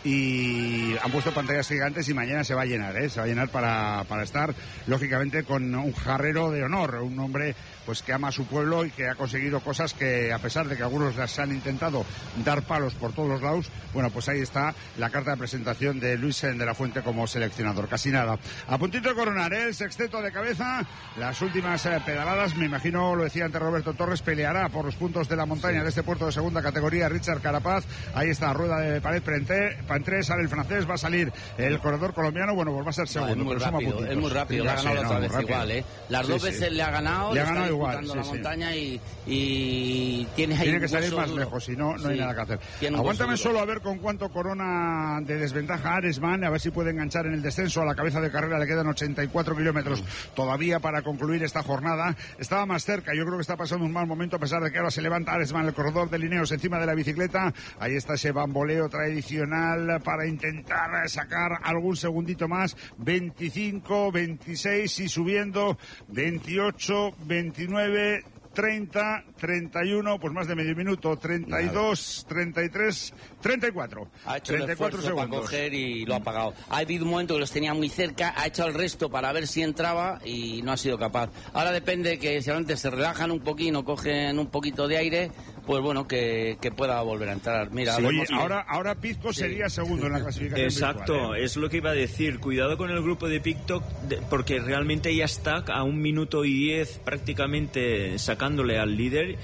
y han puesto pantallas gigantes y mañana se va a llenar, ¿eh? se va a llenar para, para estar, lógicamente, con un jarrero de honor, un hombre pues que ama a su pueblo y que ha conseguido cosas que, a pesar de que algunos las han intentado dar palos por todos los lados, bueno, pues ahí está la carta de presentación de Luis de la Fuente como seleccionador. Casi nada. A puntito de coronar, ¿eh? El sexteto de cabeza, las últimas eh, pedaladas, me imagino, lo decía antes Roberto Torres peleará por los puntos de la montaña sí. de este puerto de segunda categoría. Richard Carapaz, ahí está, rueda de pared Pantré, sale el francés, va a salir el corredor colombiano, bueno, pues va a ser segundo. No, es, muy pero rápido, es muy rápido, le ha ganado sí, otra no, vez igual, ¿eh? Las sí, dos sí. veces le ha ganado, le ha ganado igual, sí, la montaña sí. y, y tiene ahí Tiene que salir más duro. lejos, si no, no sí. hay nada que hacer. Tiene Aguántame solo a ver con cuánto corona de desventaja Aresman, a ver si puede enganchar en el descenso. A la cabeza de carrera le quedan ochenta y cuatro kilómetros mm. todavía para concluir esta jornada. Estaba más cerca, yo creo que está pasando un mal momento a pesar de que ahora se levanta Aresman, el corredor de Lineos, encima de la bicicleta. Ahí está ese bamboleo tradicional para intentar sacar algún segundito más. veinticinco, veintiséis y subiendo, veintiocho, veintinueve, treinta, treinta y uno, pues más de medio minuto, treinta y dos, treinta y tres, treinta y cuatro. Ha hecho treinta y cuatro el esfuerzo segundos. para coger y lo ha pagado. Ha habido un momento que los tenía muy cerca, ha hecho el resto para ver si entraba y no ha sido capaz. Ahora depende que si antes se relajan un poquito, cogen un poquito de aire, pues bueno, que, que pueda volver a entrar. Mira, sí, oye, ahora, ahora Pizco sí. sería segundo en la clasificación. Exacto, virtual, ¿eh? Es lo que iba a decir. Cuidado con el grupo de Pictok, porque realmente ya está a un minuto y diez prácticamente sacándole al líder,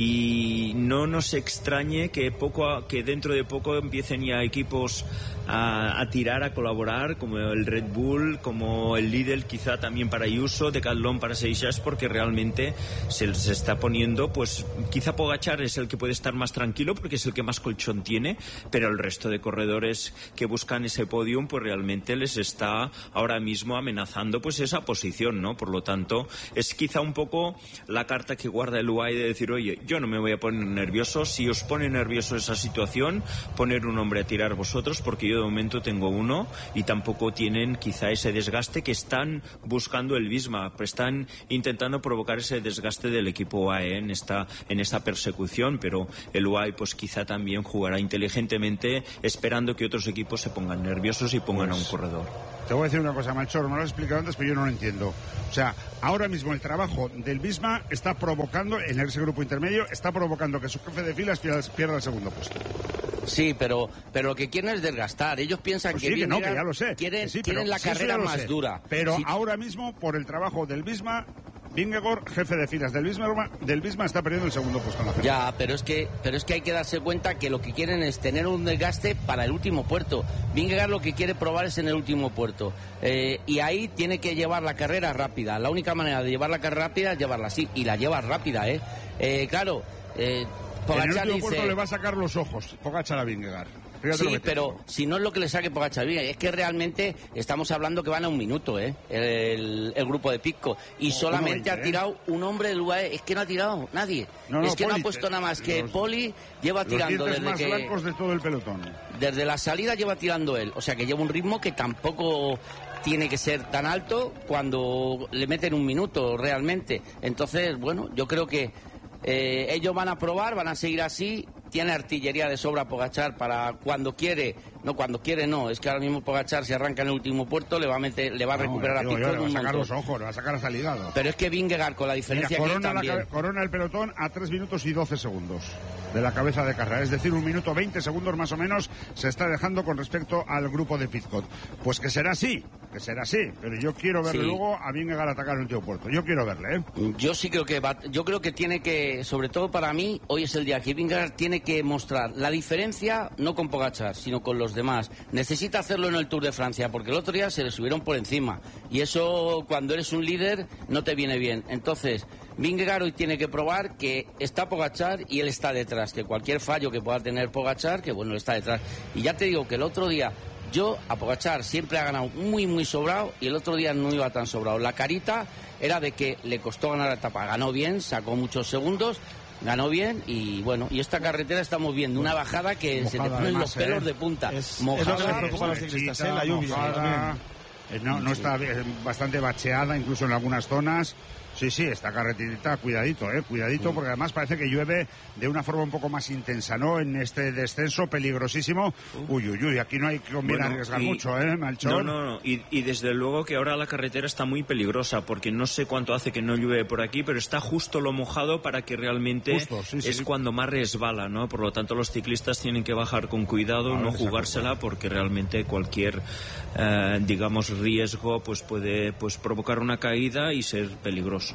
y no nos extrañe que poco a, que dentro de poco empiecen ya equipos a, a tirar, a colaborar, como el Red Bull, como el Lidl, quizá también para Ayuso, Decathlon para Seixas, porque realmente se, se está poniendo, pues quizá Pogačar es el que puede estar más tranquilo porque es el que más colchón tiene, pero el resto de corredores que buscan ese podium, pues realmente les está ahora mismo amenazando pues esa posición, ¿no? Por lo tanto, es quizá un poco la carta que guarda el U A E de decir, oye, yo no me voy a poner nervioso, si os pone nervioso esa situación, poner un hombre a tirar vosotros, porque yo de momento tengo uno, y tampoco tienen quizá ese desgaste que están buscando el Visma, pues están intentando provocar ese desgaste del equipo U A E en esta, en esta persecución, pero el U A E pues quizá también jugará inteligentemente esperando que otros equipos se pongan nerviosos y pongan pues, a un corredor. Te voy a decir una cosa, Melchor, me lo has explicado antes, pero yo no lo entiendo. O sea, ahora mismo el trabajo del Visma está provocando, en ese grupo intermedio, está provocando que su jefe de filas pierda, pierda el segundo puesto. Sí, pero, pero lo que quieren es desgastar. Ellos piensan pues que, sí, que no, que ya lo sé. quieren, sí, quieren la sí, carrera más sé. dura. Pero sí. ahora mismo, por el trabajo del Visma, Vingegaard, jefe de filas del Visma, del Visma, está perdiendo el segundo puesto en la carrera. Ya, pero es que pero es que hay que darse cuenta que lo que quieren es tener un desgaste para el último puerto. Vingegaard lo que quiere probar es en el último puerto. Eh, y ahí tiene que llevar la carrera rápida. La única manera de llevar la carrera rápida es llevarla así. Y la lleva rápida, ¿eh? eh claro, eh, Pogačar en el último dice, puerto le va a sacar los ojos Pogačar a Vingegaard. Fíjate sí, pero si no es lo que le saque Pogačar, es que realmente estamos hablando que van a un minuto, ¿eh? El, el grupo de Picco. Y oh, solamente veinte, ha tirado ¿eh? un hombre del U A E. Es que no ha tirado nadie. No, no, es que Poli, no ha puesto nada más que los, Poli lleva tirando los desde más que... blancos de todo el pelotón. Desde la salida lleva tirando él. O sea que lleva un ritmo que tampoco tiene que ser tan alto cuando le meten un minuto realmente. Entonces, bueno, yo creo que eh, ellos van a probar, van a seguir así. Tiene artillería de sobra Pogačar para cuando quiere, no cuando quiere no, es que ahora mismo Pogačar si arranca en el último puerto le va a meter, le va a no, recuperar a Picco. Le va a sacar los ojos, le va a sacar hasta el hígado. Pero es que Vingegaard con la diferencia Mira, corona, que hay también... la, corona el pelotón a tres minutos y doce segundos de la cabeza de carrera, es decir, un minuto veinte segundos más o menos se está dejando con respecto al grupo de Pidcock. Pues que será así, que será así, pero yo quiero verle sí. luego a Vingegaard atacar el último puerto. Yo quiero verle, ¿eh? Yo sí creo que va, yo creo que tiene que, sobre todo para mí, hoy es el día que Vingegaard tiene que mostrar la diferencia, no con Pogačar, sino con los demás. Necesita hacerlo en el Tour de Francia, porque el otro día se le subieron por encima. Y eso, cuando eres un líder, no te viene bien. Entonces, Vingegaard hoy tiene que probar que está Pogačar y él está detrás. Que cualquier fallo que pueda tener Pogačar, que bueno, está detrás. Y ya te digo que el otro día, yo a Pogačar siempre ha ganado muy, muy sobrado, y el otro día no iba tan sobrado. La carita era de que le costó ganar la etapa. Ganó bien, sacó muchos segundos, ganó bien, y bueno, y esta carretera estamos viendo una bajada que mojada, se te ponen además, los pelos eh. de punta. Es, mojada, es lo que preocupa a los ciclistas, ¿eh? La lluvia. Mojada, eh, no, no está bastante bacheada, incluso en algunas zonas. Sí, sí, esta carreterita, cuidadito, eh, cuidadito, sí. porque además parece que llueve de una forma un poco más intensa, ¿no? En este descenso peligrosísimo. Uy, uy, uy, aquí no hay que bueno, arriesgar y, mucho, ¿eh, Melchor? No, no, no, y, y desde luego que ahora la carretera está muy peligrosa, porque no sé cuánto hace que no llueve por aquí, pero está justo lo mojado para que realmente justo, sí, sí. es cuando más resbala, ¿no? Por lo tanto, los ciclistas tienen que bajar con cuidado, no jugársela, porque realmente cualquier, eh, digamos, riesgo pues puede pues provocar una caída y ser peligroso.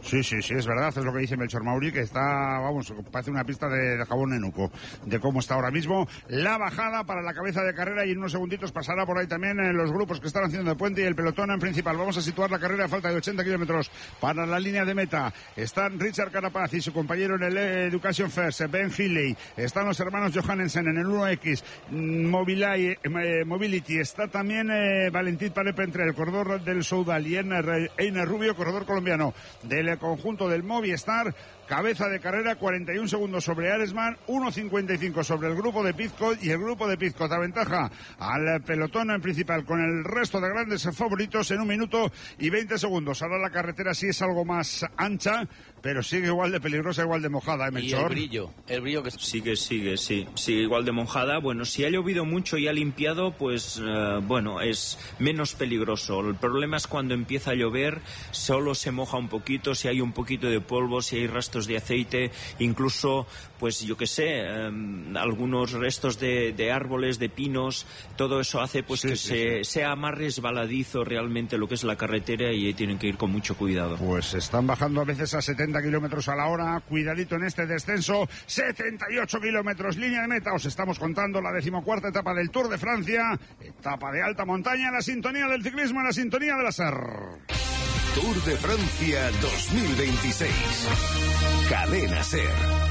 Sí, sí, sí, es verdad, es lo que dice Melchor Mauri, que está, vamos, parece una pista de, de jabón nenuco, de cómo está ahora mismo la bajada para la cabeza de carrera, y en unos segunditos pasará por ahí también en los grupos que están haciendo de puente y el pelotón en principal. Vamos a situar la carrera a falta de ochenta kilómetros para la línea de meta. Están Richard Carapaz y su compañero en el Education First, Ben Healy. Están los hermanos Johannesen en el uno equis, Mobility, eh, Mobility. Está también eh, Valentín Parepentre, el corredor del Soudal, y Einer, Einer Rubio, corredor colombiano del conjunto del Movistar. Cabeza de carrera, cuarenta y un segundos sobre Aresman, uno cincuenta y cinco sobre el grupo de Pizcot, y el grupo de Pizcot aventaja al pelotón en principal con el resto de grandes favoritos en un minuto y veinte segundos. Ahora la carretera sí es algo más ancha, pero sigue igual de peligrosa, igual de mojada, ¿eh, Melchor? Y el brillo, el brillo que... Sigue, sigue, sí, sigue igual de mojada. Bueno, si ha llovido mucho y ha limpiado, pues, uh, bueno, es menos peligroso. El problema es cuando empieza a llover, solo se moja un poquito, si hay un poquito de polvo, si hay rastros de aceite, incluso, pues, yo qué sé, um, algunos restos de, de árboles, de pinos, todo eso hace, pues, sí, que sí, se, sí. sea más resbaladizo realmente lo que es la carretera, y tienen que ir con mucho cuidado. Pues están bajando a veces a setenta kilómetros a la hora, cuidadito en este descenso, setenta y ocho kilómetros, línea de meta. Os estamos contando la decimocuarta etapa del Tour de Francia, etapa de alta montaña, la sintonía del ciclismo, la sintonía de la S E R. Tour de Francia dos mil veintiséis. Cadena S E R.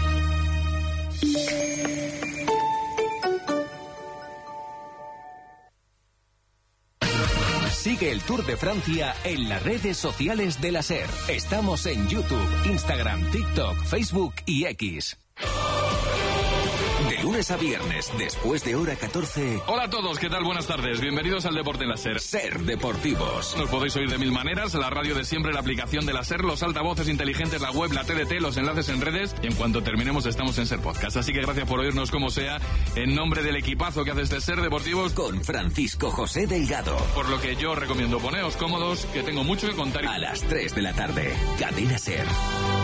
Sigue el Tour de Francia en las redes sociales de la S E R. Estamos en YouTube, Instagram, TikTok, Facebook y X. De lunes a viernes, después de hora catorce. Hola a todos, ¿qué tal? Buenas tardes. Bienvenidos al Deporte en la S E R. S E R Deportivos. Nos podéis oír de mil maneras, la radio de siempre, la aplicación de la S E R, los altavoces inteligentes, la web, la T D T, los enlaces en redes, y en cuanto terminemos estamos en S E R Podcast. Así que gracias por oírnos como sea, en nombre del equipazo que hace este S E R Deportivos. Con Francisco José Delgado. Por lo que yo recomiendo, poneos cómodos, que tengo mucho que contar. A las tres de la tarde, Cadena S E R.